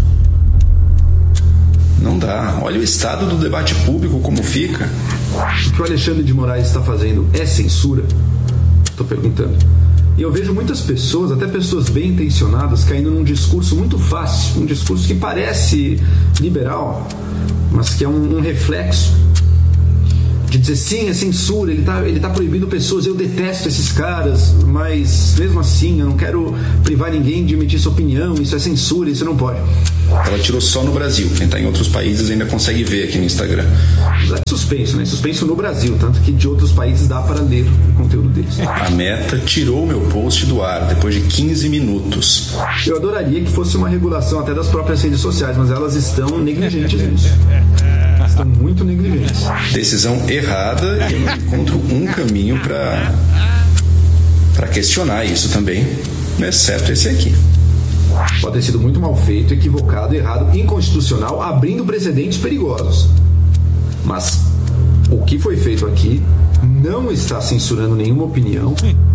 Não dá. Olha o estado do debate público como fica. O que o Alexandre de Moraes está fazendo é censura? Estou perguntando. E eu vejo muitas pessoas, até pessoas bem intencionadas, caindo num discurso muito fácil, um discurso que parece liberal, mas que é um, um reflexo de dizer sim, é censura, ele tá, ele tá proibindo pessoas, eu detesto esses caras, mas mesmo assim eu não quero privar ninguém de emitir sua opinião, isso é censura, isso não pode. Ela tirou só no Brasil, quem tá em outros países ainda consegue ver aqui no Instagram. É suspenso, né? Suspenso no Brasil, tanto que de outros países dá para ler o conteúdo deles. A Meta tirou meu post do ar depois de quinze minutos. Eu adoraria que fosse uma regulação até das próprias redes sociais, mas elas estão negligentes nisso. Estão muito negligentes. Decisão errada e eu não encontro um caminho para para questionar isso também, exceto esse aqui. Pode ter sido muito mal feito, equivocado, errado, inconstitucional, abrindo precedentes perigosos. Mas o que foi feito aqui não está censurando nenhuma opinião.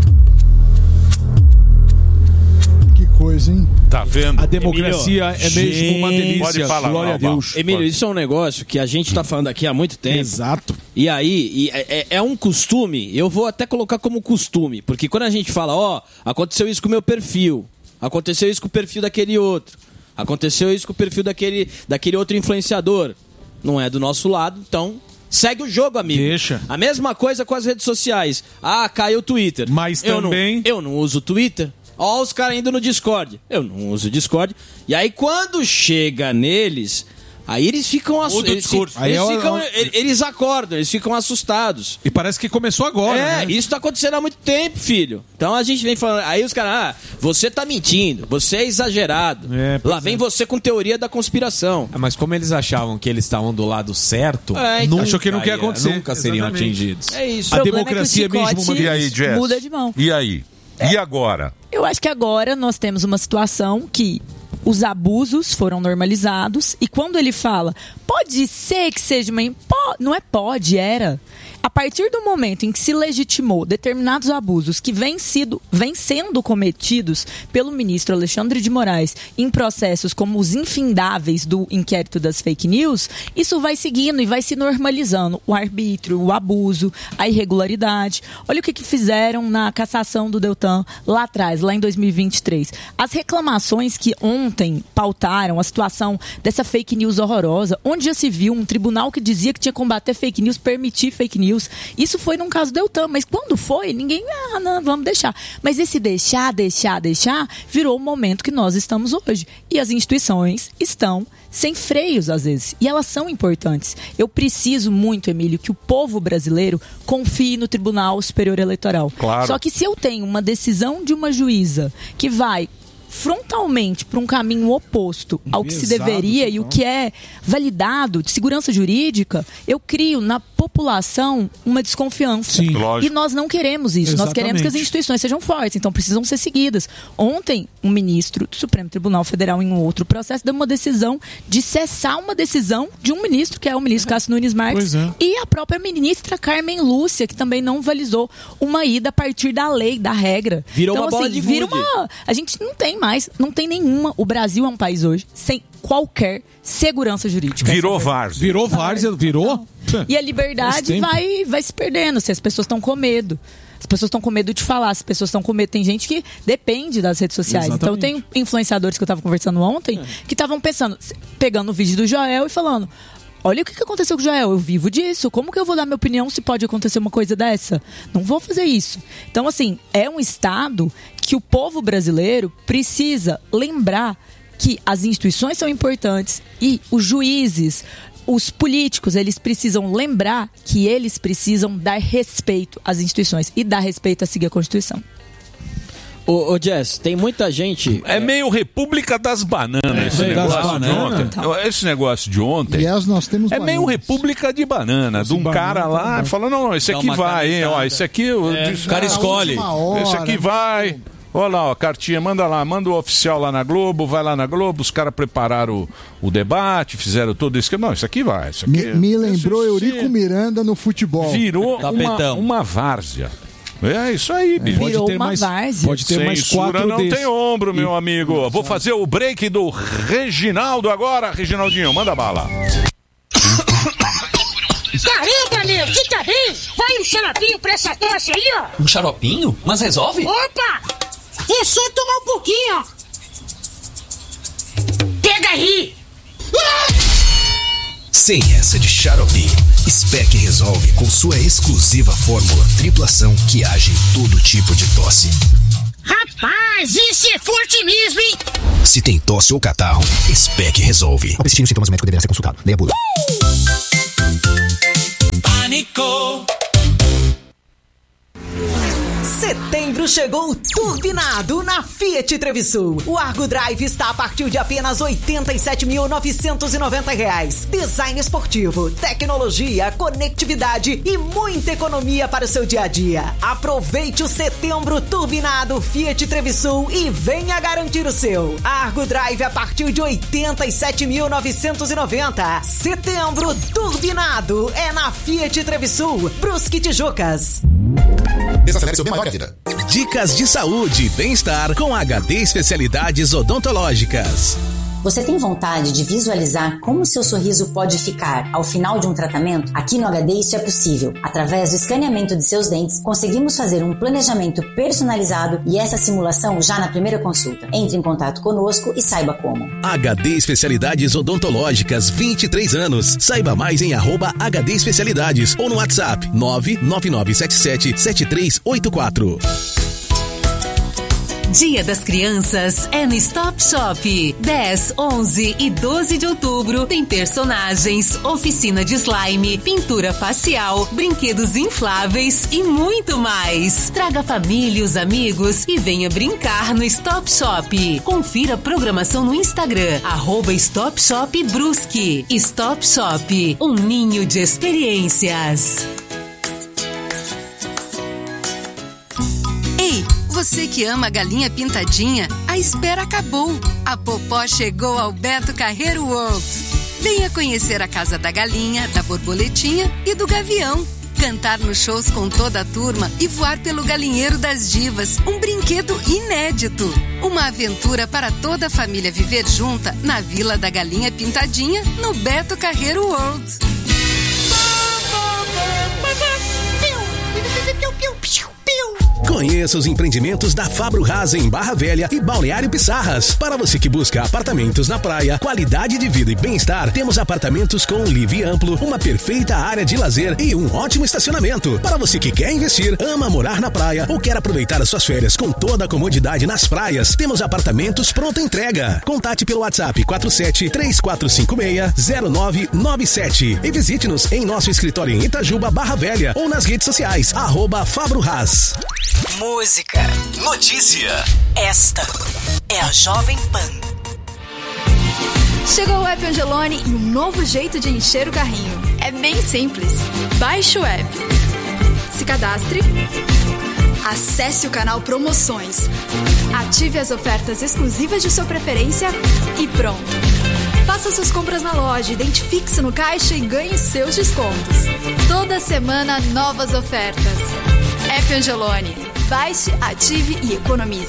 Que coisa, hein? Tá vendo? A democracia Emílio, é mesmo uma delícia. Pode falar, glória a Deus. Emílio, isso é um negócio que a gente tá falando aqui há muito tempo. Exato. E aí, e é, é um costume, eu vou até colocar como costume, porque quando a gente fala, ó, aconteceu isso com o meu perfil, aconteceu isso com o perfil daquele outro, aconteceu isso com o perfil daquele, daquele outro influenciador, não é do nosso lado, então segue o jogo, amigo. Deixa. A mesma coisa com as redes sociais. Ah, caiu o Twitter. Mas eu também... Não, eu não uso o Twitter. Ó, os caras indo no Discord. Eu não uso o Discord. E aí, quando chega neles, Aí eles ficam assustados. Eles, discurso. eles, Aí é ficam, o- eles acordam, eles ficam assustados. E parece que começou agora, É, né? isso tá acontecendo há muito tempo, filho. Então a gente vem falando. Aí os caras, ah, você tá mentindo, você é exagerado. Lá vem você com teoria da conspiração. Ah, mas como eles achavam que eles estavam do lado certo, É, então. Achou que não quer ia- acontecer. nunca seriam Exatamente. atingidos. É isso. A O problema democracia é que o mesmo chicote E aí, Jess? muda de mão. E aí? E agora? Eu acho que agora nós temos uma situação que os abusos foram normalizados e quando ele fala, pode ser que seja uma... po- Não é pode, era. A partir do momento em que se legitimou determinados abusos que vêm, sido, vêm sendo cometidos pelo ministro Alexandre de Moraes em processos como os infindáveis do inquérito das fake news, isso vai seguindo e vai se normalizando. O arbítrio, o abuso, a irregularidade. Olha o que, que fizeram na cassação do Deltan lá atrás, lá em dois mil e vinte e três. As reclamações que ontem pautaram a situação dessa fake news horrorosa, onde já se viu um tribunal que dizia que tinha que combater fake news, permitir fake news. Isso foi num caso Deltan, mas quando foi, ninguém, ah, não, vamos deixar. Mas esse deixar, deixar, deixar, virou o momento que nós estamos hoje. E as instituições estão sem freios, às vezes. E elas são importantes. Eu preciso muito, Emílio, que o povo brasileiro confie no Tribunal Superior Eleitoral. Claro. Só que se eu tenho uma decisão de uma juíza que vai frontalmente para um caminho oposto ao que se Enviesado, deveria e o que é validado de segurança jurídica, eu crio na população uma desconfiança. Sim. Lógico. E nós não queremos isso. Nós queremos que as Exatamente. instituições sejam fortes, então precisam ser seguidas. Ontem, um ministro do Supremo Tribunal Federal, em um outro processo, deu uma decisão de cessar uma decisão de um ministro, que é o ministro Cássio Nunes Marques, Pois é. e a própria ministra Carmen Lúcia, que também não valizou uma ida a partir da lei, da regra. Virou então, uma bola assim, de vira gude. uma... A gente não tem mais, não tem nenhuma. O Brasil é um país hoje sem qualquer segurança jurídica. Virou Essa é a várzea. Virou várzea, virou? e a Faz liberdade tempo. vai, vai se perdendo, se as pessoas estão com medo. As pessoas estão com medo de falar, as pessoas estão com medo. Tem gente que depende das redes sociais. Então, eu tenho influenciadores que eu estava conversando ontem que estavam pensando, pegando o vídeo do Joel e falando: olha o que que aconteceu com o Joel, eu vivo disso. Como que eu vou dar minha opinião se pode acontecer uma coisa dessa? Não vou fazer isso. Então, assim, é um estado que o povo brasileiro precisa lembrar que as instituições são importantes e os juízes, os políticos, eles precisam lembrar que eles precisam dar respeito às instituições e dar respeito a seguir a Constituição. Ô, ô Jess, tem muita gente... É meio República das Bananas esse É, das negócio de bananas. ontem. Esse negócio de ontem Aliás, nós temos é meio bananas. República de Banana, de um banana cara lá também. falando, não, esse Dá aqui uma vai, hein, ó, canetada. esse aqui... eu É, disse, o cara ah, escolhe. última hora, Esse aqui vai... Olha lá, ó, cartinha, manda lá, manda o oficial lá na Globo, vai lá na Globo, os caras prepararam o, o debate, fizeram tudo isso. Não, isso aqui vai, isso aqui... Me, me lembrou isso, Eurico sim. Miranda no futebol. Virou uma, Tapetão. uma várzea. É isso aí, bicho. Virou ter uma mais- várzea. Pode ter mais Censura quatro não desses. tem ombro, meu amigo. Vou fazer o break do Reginaldo agora. Reginaldinho, manda bala. Caramba, meu, fica bem! Vai um xaropinho pra essa tosse aí, ó! Um xaropinho? Mas resolve? Opa! É só tomar um pouquinho, ó! Pega aí! Sem essa de xarope, Spec resolve com sua exclusiva fórmula triplação que age em todo tipo de tosse. Rapaz, esse é forte mesmo, hein? Se tem tosse ou catarro, Spec resolve. Ao persistir nos sintomas, o médico deverá ser consultado. Leia a bula. Pânico! Setembro chegou turbinado na Fiat Trevisul. O Argo Drive está a partir de apenas oitenta e sete mil novecentos e noventa reais. Design esportivo, tecnologia, conectividade e muita economia para o seu dia a dia. Aproveite o setembro turbinado Fiat Trevisul e venha garantir o seu. Argo Drive a partir de oitenta e sete mil novecentos e noventa. Setembro turbinado é na Fiat Trevisul, Brusque Tijucas. Desacelere seu bem maior vida. Dicas de saúde e bem-estar com H D Especialidades Odontológicas. Você tem vontade de visualizar como seu sorriso pode ficar ao final de um tratamento? Aqui no H D isso é possível. Através do escaneamento de seus dentes, conseguimos fazer um planejamento personalizado e essa simulação já na primeira consulta. Entre em contato conosco e saiba como. H D Especialidades Odontológicas, vinte e três anos. Saiba mais em arroba H D Especialidades ou no WhatsApp nove nove nove sete sete sete três oito quatro. Dia das Crianças é no Stop Shop. dez, onze e doze de outubro tem personagens, oficina de slime, pintura facial, brinquedos infláveis e muito mais. Traga a família e os amigos e venha brincar no Stop Shop. Confira a programação no Instagram, arroba Stop Shop Brusque. Stop Shop, um ninho de experiências. Ei, você que ama a galinha pintadinha, a espera acabou. A Popó chegou ao Beto Carreiro World. Venha conhecer a Casa da Galinha, da Borboletinha e do Gavião. Cantar nos shows com toda a turma e voar pelo Galinheiro das Divas, um brinquedo inédito. Uma aventura para toda a família viver junta na Vila da Galinha Pintadinha, no Beto Carreiro World. Conheça os empreendimentos da Fabro Rasa em Barra Velha e Balneário Pissarras. Para você que busca apartamentos na praia, qualidade de vida e bem-estar, temos apartamentos com livre e amplo, uma perfeita área de lazer e um ótimo estacionamento. Para você que quer investir, ama morar na praia ou quer aproveitar as suas férias com toda a comodidade nas praias, temos apartamentos pronta entrega. Contate pelo WhatsApp quatro sete três quatro cinco seis zero nove nove sete e visite-nos em nosso escritório em Itajuba, Barra Velha ou nas redes sociais, arroba Fabro Ras. Música. Notícia. Esta é a Jovem Pan. Chegou o app Angelone e um novo jeito de encher o carrinho. É bem simples. Baixe o app. Se cadastre. Acesse o canal Promoções. Ative as ofertas exclusivas de sua preferência e pronto. Faça suas compras na loja, identifique-se no caixa e ganhe seus descontos. Toda semana, novas ofertas. App Angelone. Baixe, ative e economize.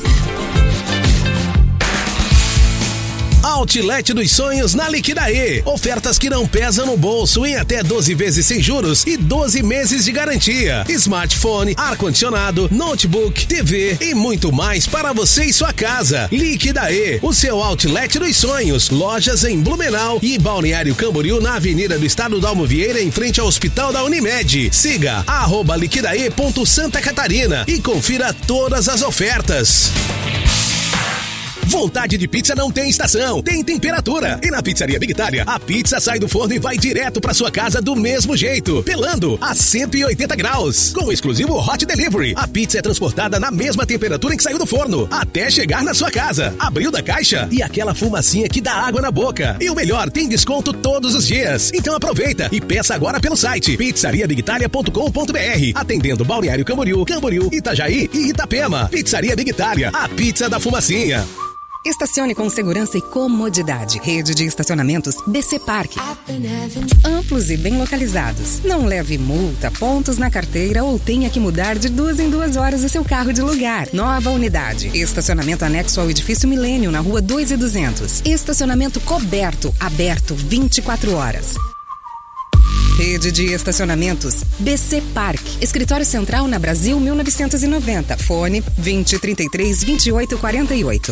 Outlet dos Sonhos na Liquidaê. Ofertas que não pesam no bolso em até doze vezes sem juros e doze meses de garantia. Smartphone, ar-condicionado, notebook, T V e muito mais para você e sua casa. Liquidaê, o seu Outlet dos Sonhos. Lojas em Blumenau e Balneário Camboriú na Avenida do Estado Dalmo Vieira em frente ao Hospital da Unimed. Siga arroba liquidaê ponto Santa Catarina e confira todas as ofertas. Vontade de pizza não tem estação, tem temperatura. E na Pizzaria Big Itália, a pizza sai do forno e vai direto para sua casa do mesmo jeito, pelando a cento e oitenta graus. Com o exclusivo Hot Delivery, a pizza é transportada na mesma temperatura em que saiu do forno, até chegar na sua casa. Abriu da caixa e aquela fumacinha que dá água na boca. E o melhor, tem desconto todos os dias. Então aproveita e peça agora pelo site pizzaria big italia ponto com ponto br, atendendo Balneário Camboriú, Camboriú, Itajaí e Itapema. Pizzaria Big Itália, a pizza da fumacinha. Estacione com segurança e comodidade. Rede de estacionamentos B C Park. Amplos e bem localizados. Não leve multa, pontos na carteira ou tenha que mudar de duas em duas horas o seu carro de lugar. Nova unidade. Estacionamento anexo ao edifício Milênio, na rua dois e duzentos. Estacionamento coberto, aberto vinte e quatro horas. Rede de estacionamentos B C Park. Escritório Central na Brasil mil novecentos e noventa. Fone vinte, trinta e três, vinte e oito, quarenta e oito.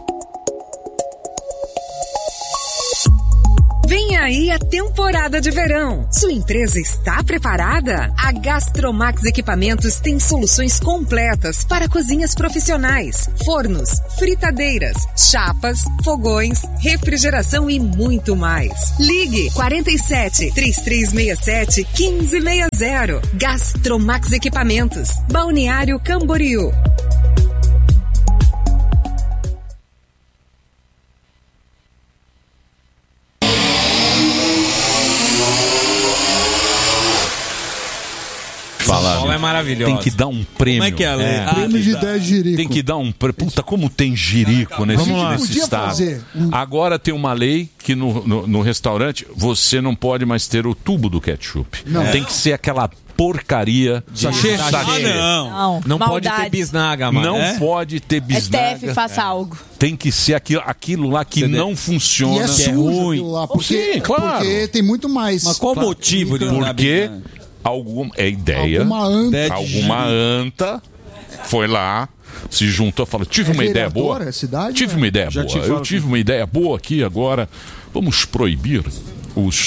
Vem aí a temporada de verão. Sua empresa está preparada? A Gastromax Equipamentos tem soluções completas para cozinhas profissionais, fornos, fritadeiras, chapas, fogões, refrigeração e muito mais. Ligue quarenta e sete, trinta e três sessenta e sete, quinze sessenta. Gastromax Equipamentos, Balneário Camboriú. Falar, Paulo é maravilhoso. Tem que dar um prêmio. Como é que é, é. Ah, Prêmio de dez jirico. Tem que dar um prêmio. Puta, como tem jirico nesse, Vamos lá. nesse Podia estado. fazer um- Agora tem uma lei que no, no, no restaurante você não pode mais ter o tubo do ketchup. Não. Tem que ser aquela porcaria de Sachê? sachê. Ah, Não, Não pode maldade. ter bisnaga, mano. Não É? pode ter S T bisnaga. F, faça algo. Tem que ser aquilo, aquilo lá que Você não E funciona. é sujo aquilo lá, porque, Sim, claro. porque tem muito mais. Mas qual o Claro. motivo de não dar Porque bisnaga? algum, é ideia. Alguma anta. Alguma anta foi lá, se juntou e falou: tive É uma ideia vereadora, boa. é cidade, tive né? uma ideia Já boa. te Eu falo tive que- uma ideia boa aqui agora. Vamos proibir os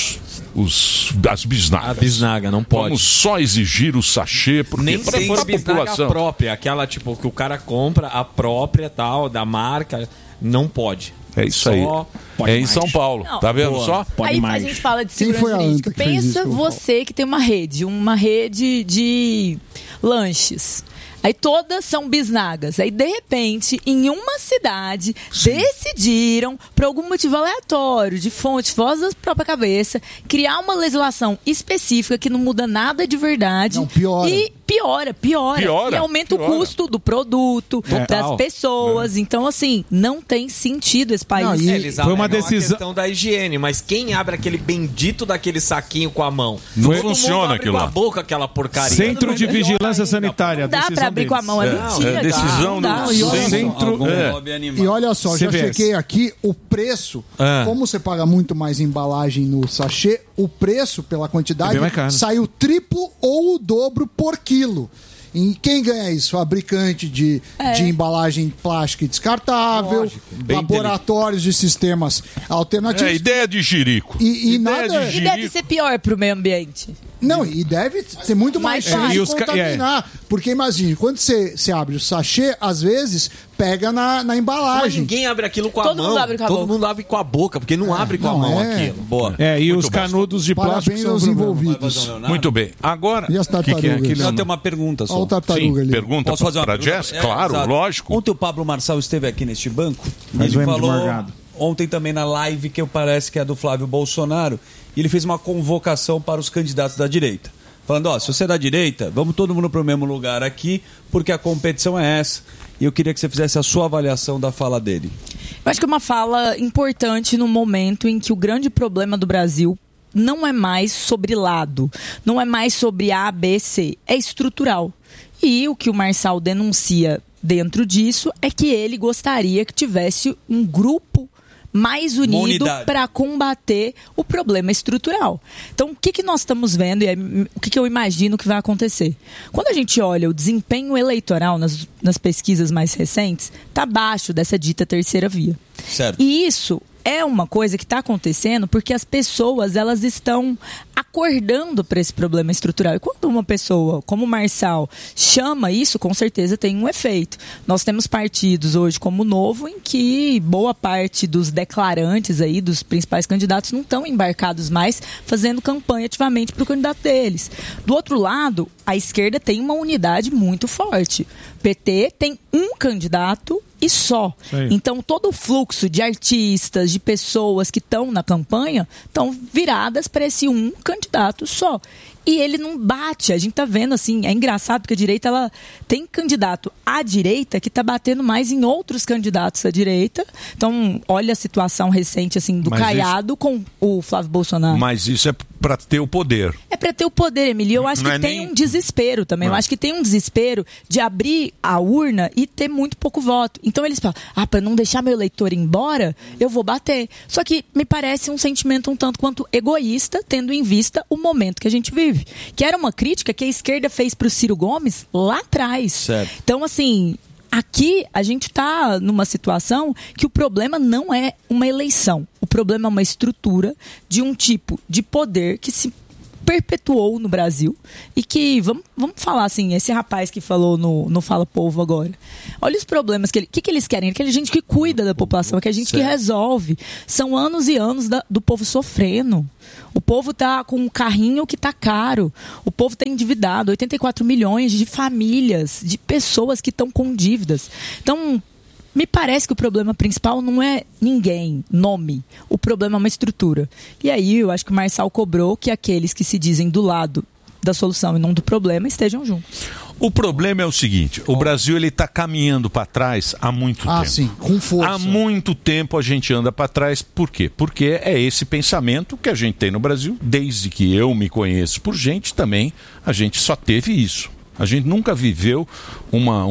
os, as bisnagas. A bisnaga, não pode. Vamos só exigir o sachê, porque Nem para sem a bisnaga população. própria, aquela tipo que o cara compra a própria tal, da marca, não pode. É isso Só aí. pode É em mais. São Paulo, Não, tá vendo boa. só? Pode Aí mais. A gente fala de Quem segurança foi a jurídica. anta que fez Pensa isso? você que tem uma rede, uma rede de lanches. Aí todas são bisnagas. Aí, de repente, em uma cidade, Sim. decidiram, por algum motivo aleatório, de fonte, voz da própria cabeça, criar uma legislação específica que não muda nada de verdade. Não, piora. E piora, piora. Piora, e aumenta piora. o custo do produto, Total. das pessoas. É. Então, assim, não tem sentido esse país. Não, e- É, eles Foi uma alegam decisão- a questão da higiene, mas quem abre aquele bendito daquele saquinho com a mão? Não Todo funciona mundo abre aquilo com lá. a boca aquela porcaria. Centro de Melhor Vigilância ainda, Sanitária. Não dá decisão pra abrir com a deles. mão, é É, mentira. é decisão não dá. do E olha, Centro. É. E olha só, C já V S. chequei aqui o preço. Ah. Como você paga muito mais embalagem no sachê, o preço pela É quantidade bem mais caro. sai o triplo ou o dobro por quilo. E quem ganha isso? Fabricante de, É. de embalagem plástica e descartável, Lógico, bem laboratórios de sistemas alternativos. É ideia de jirico. E, e Ideia nada. de E jirico. deve ser pior pro meio ambiente. Não, e deve ter muito mais Mais chance fácil. de E os ca- contaminar. Porque imagine, quando você, você abre o sachê, às vezes pega na, na Mas embalagem. ninguém abre aquilo com a Todo mão. mundo abre com a Todo boca. mundo abre com a boca, porque não abre com a não, mão é. aquilo. Boa. É, e Muito os bom. canudos de plástico Parabéns são aos um problema. envolvidos. Muito bem. Agora, E as o que, que é tartarugas? aquele? Só tem uma pergunta só. Olha o tartaruga Sim, ali. pergunta Posso fazer uma para pergunta? Jess? É, Claro, exato. lógico. Ontem o Pablo Marçal esteve aqui neste banco e Mas ele o M de falou Morgado. ontem também na live que eu parece que é do Flávio Bolsonaro, e ele fez uma convocação para os candidatos da direita. Falando, ó, se você é da direita, vamos todo mundo para o mesmo lugar aqui, porque a competição é essa. E eu queria que você fizesse a sua avaliação da fala dele. Eu acho que é uma fala importante no momento em que o grande problema do Brasil não é mais sobre lado, não é mais sobre A, B, C, é estrutural. E o que o Marçal denuncia dentro disso é que ele gostaria que tivesse um grupo mais unido para combater o problema estrutural. Então, o que, que nós estamos vendo e é, o que, que eu imagino que vai acontecer? Quando a gente olha o desempenho eleitoral nas, nas pesquisas mais recentes, está abaixo dessa dita terceira via. Certo. E isso é uma coisa que está acontecendo porque as pessoas elas estão acordando para esse problema estrutural. E quando uma pessoa como o Marçal chama isso, com certeza tem um efeito. Nós temos partidos hoje como o Novo em que boa parte dos declarantes aí, dos principais candidatos, não estão embarcados mais fazendo campanha ativamente para o candidato deles. Do outro lado, a esquerda tem uma unidade muito forte. O P T tem um candidato e só. Sim. Então, todo o fluxo de artistas, de pessoas que estão na campanha, estão viradas para esse um candidato só. E ele não bate. A gente tá vendo, assim, é engraçado porque a direita, ela tem candidato à direita que tá batendo mais em outros candidatos à direita. Então, olha a situação recente, assim, do Mas Caiado isso- com o Flávio Bolsonaro. Mas isso é para ter o poder. É para ter o poder, Emílio. Eu acho Não que é tem nem- um desespero também. Eu Não. acho que tem um desespero de abrir a urna e ter muito pouco voto. Então eles falam, ah, para não deixar meu eleitor ir embora, eu vou bater. Só que me parece um sentimento um tanto quanto egoísta, tendo em vista o momento que a gente vive. Que era uma crítica que a esquerda fez para o Ciro Gomes lá atrás. Certo. Então, assim, aqui a gente está numa situação que o problema não é uma eleição. O problema é uma estrutura de um tipo de poder que se perpetuou no Brasil e que, vamos, vamos falar assim, esse rapaz que falou no, no Fala Povo agora, olha os problemas que ele, que, que eles querem, que é gente que cuida da população, que é gente que resolve, são anos e anos da, do povo sofrendo, o povo tá com um carrinho que tá caro, o povo tá endividado, oitenta e quatro milhões de famílias, de pessoas que estão com dívidas, então me parece que o problema principal não é ninguém, nome. O problema é uma estrutura. E aí eu acho que o Marçal cobrou que aqueles que se dizem do lado da solução e não do problema estejam juntos. O problema é o seguinte, o Brasil ele está caminhando para trás há muito Ah, tempo. sim, com força. Há muito tempo a gente anda para trás, por quê? Porque é esse pensamento que a gente tem no Brasil, desde que eu me conheço por gente também, a gente só teve isso. A gente nunca viveu uma, um,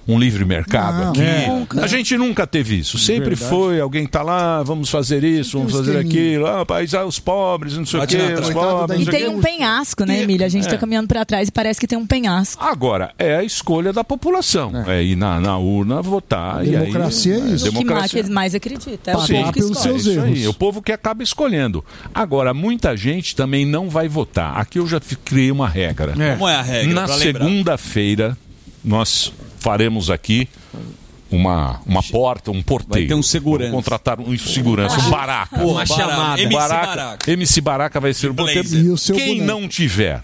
um livre mercado Não, aqui. nunca. A gente nunca teve isso. Sempre Verdade. foi, alguém tá lá, vamos fazer isso, vamos fazer aquilo, ah, paisar os pobres, não sei o quê, os pobres. E não sei tem o quê. um penhasco, né, Emília? A gente tá É. caminhando pra trás e parece que tem um penhasco. Agora, é a escolha da população. É, ir na, na urna votar. Democracia e aí, é isso. O que mais, Democracia. que eles mais acreditam. É o Sim, povo que escolhe. é isso aí, o povo que acaba escolhendo. Agora, muita gente também não vai votar. Aqui eu já fi- criei uma regra. É. Como é a regra, Na pra lembrar? segunda-feira, nós faremos aqui uma, uma porta, um porteiro. Vai ter um segurança. Vamos contratar um segurança, um baraca. Pô, uma chamada. M C Baraca. Baraca. M C Baraca vai ser o porteiro. E o seu Quem boneco? não tiver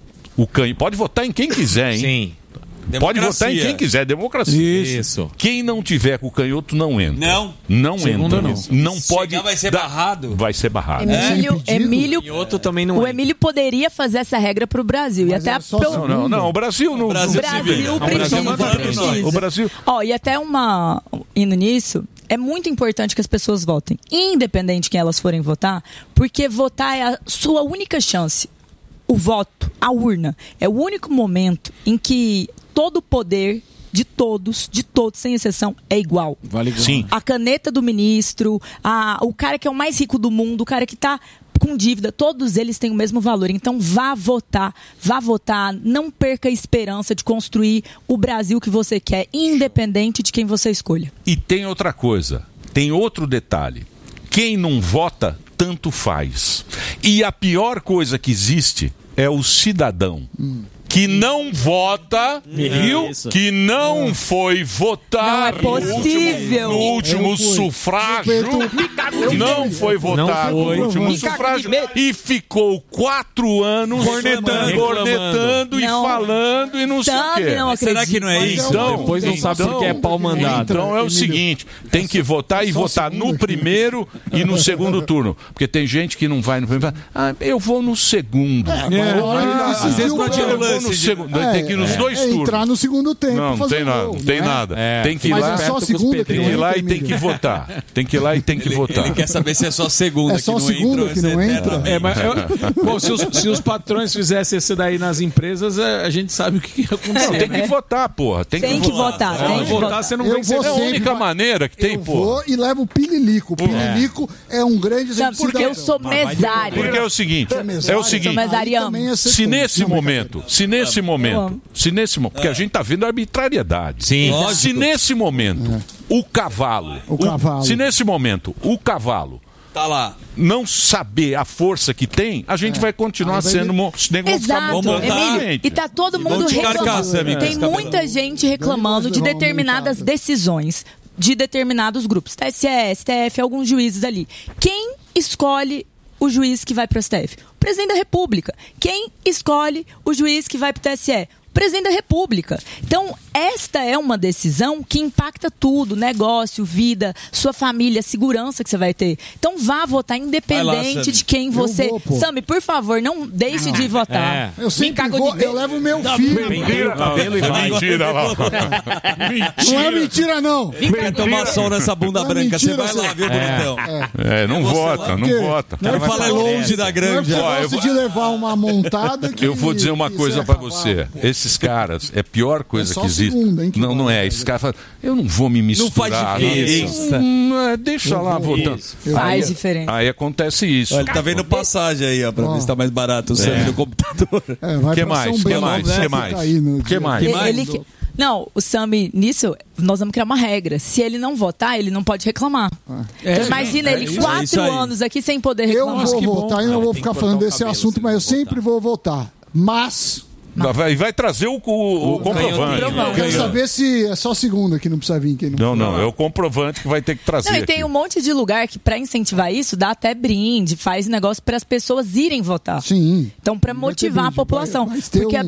o canho, pode votar em quem quiser, hein? Sim. Pode Democracia. votar em quem quiser, democracia. Isso. Quem não tiver com o canhoto não entra. Não? Não Segunda entra. não. Não pode. Chegar vai ser dar- barrado? Vai ser barrado. Emílio, Emílio, E outro também não o é. Emílio poderia fazer essa regra pro Brasil. E Mas até é só pro- Não, não, não. O Brasil não. O Brasil não- se vira. Brasil O Brasil precisa, manda pra nós. precisa. O Brasil. Ó, e até uma. Indo nisso, é muito importante que as pessoas votem, independente de quem elas forem votar, porque votar é a sua única chance. O voto, a urna, é o único momento em que todo o poder de todos, de todos, sem exceção, é igual. Vale igual. Sim. A caneta do ministro, a, o cara que é o mais rico do mundo, o cara que está com dívida, todos eles têm o mesmo valor. Então vá votar, vá votar, não perca a esperança de construir o Brasil que você quer, independente de quem você escolha. E tem outra coisa. Tem outro detalhe. Quem não vota, tanto faz. E a pior coisa que existe é o cidadão. Que não vota, viu? Isso. Que não foi votar Não é possível. no último Eu fui. sufrágio, Eu fui. não foi votar Não no foi. último Me sufrágio e ficou quatro anos Cornetando. cornetando e Não. falando e não sei o Sabe, quê. não acredito. Será que não é Mas isso? Então, Depois não sabe porque é pau mandado. Então é o Emílio. seguinte, tem que votar e só votar segunda no que- primeiro e no segundo turno. Porque tem gente que não vai no primeiro. Ah, eu vou no segundo. É, mas ele Ah, decidiu às vezes não qual- tinha eu vou lance no de- segundo. É, tem que ir nos é, dois é turnos. entrar no segundo tempo. Não, não fazer tem nada, gol, não tem né? nada. É, Tem que ir Mas lá, é só a perto com os segunda que tem não que ir lá entra, e tem que Emílio. votar. Tem que ir lá e tem que votar. Ele quer saber se é só segunda É que só não segunda entra. que não entra? É, mas eu- bom, se os, se os patrões fizessem isso daí nas empresas, é, a gente sabe o que ia acontecer. Não, tem que né? votar, porra. Tem, Tem que votar, Se tem não que votar, votar. você não Eu vem vou É a sempre- única maneira que tem, Eu porra. vou e levo o Pililico. O Pililico é, um grande Sabe, exemplo porque eu cidadão. sou mesário. Porque é o seguinte, é o Sou seguinte, mesariano. Também é se setor. nesse Não, momento, se nesse momento, amo. se nesse momento, porque a gente tá vendo a arbitrariedade. Sim. Lógico. Se nesse momento o cavalo, O cavalo. se nesse momento o cavalo Tá lá. não saber a força que tem, a gente vai continuar Aí vai sendo ver- mo- os negros vão ficar Exato, montando na Emílio. frente. E tá todo E mundo vão te carcar, reclamando. Sammy, Tem com muita gente reclamando de Vamos determinadas aumentar. decisões de determinados grupos. T S E, S T F, alguns juízes ali. Quem escolhe o juiz que vai para o S T F? O presidente da República. Quem escolhe o juiz que vai para o T S E? O presidente da República. Então, esta é uma decisão que impacta tudo, negócio, vida, sua família, segurança que você vai ter. Então, vá votar Vai lá, independente Sammy. de quem Eu você... vou, pô. Sammy, por favor, não deixe de votar. Eu sempre cago vou, de eu levo meu filho. Mentira, cabelo e vai. mentira lá. Não é mentira, não. Quer tomar sol nessa bunda Não é branca? Você mentira, vai lá, você- viu, bonitão? É, não vota, não quê? vota. Não Ele fala é longe da Não é grande. porque Ó, eu eu gosto vou- de levar uma montada que... Eu vou dizer uma que coisa isso é pra cavalo, você. pô. Esses caras, é a pior coisa É só que existe. segunda, hein, que não, não é. vale. Esses caras falam, eu não vou me Não faz misturar. diferença. Não, é, deixa lá votando. Faz Aí- diferença. Aí acontece isso. Olha, ele tá vendo passagem aí, ó, pra Ó. ver se tá mais barato o Sammy no computador. É, vai Que pra mais? São Que Bento, mais? né? Que mais? Fica aí no Que dia. mais? Ele- mais? ele que- Não, o Sammy, nisso, nós vamos criar uma regra. Se ele não votar, ele não pode reclamar. Então, imagina é ele isso, é quatro isso aí. anos aqui sem poder Eu reclamar. vou que bom, votar e não cara. vou Tem ficar que falando cortar o desse cabelo assunto, se mas eu não sempre vou votar. Mas... Vai, vai trazer o, o- o comprovante. Eu quero saber se é só segunda que não precisa vir. Quem Não, não, é o comprovante que vai ter que trazer. Não, e tem aqui. um monte de lugar que, pra incentivar isso, dá até brinde, faz negócio para as pessoas irem votar. Sim. Então, para Vai ter motivar a brinde, população. vai- vai ter Porque um-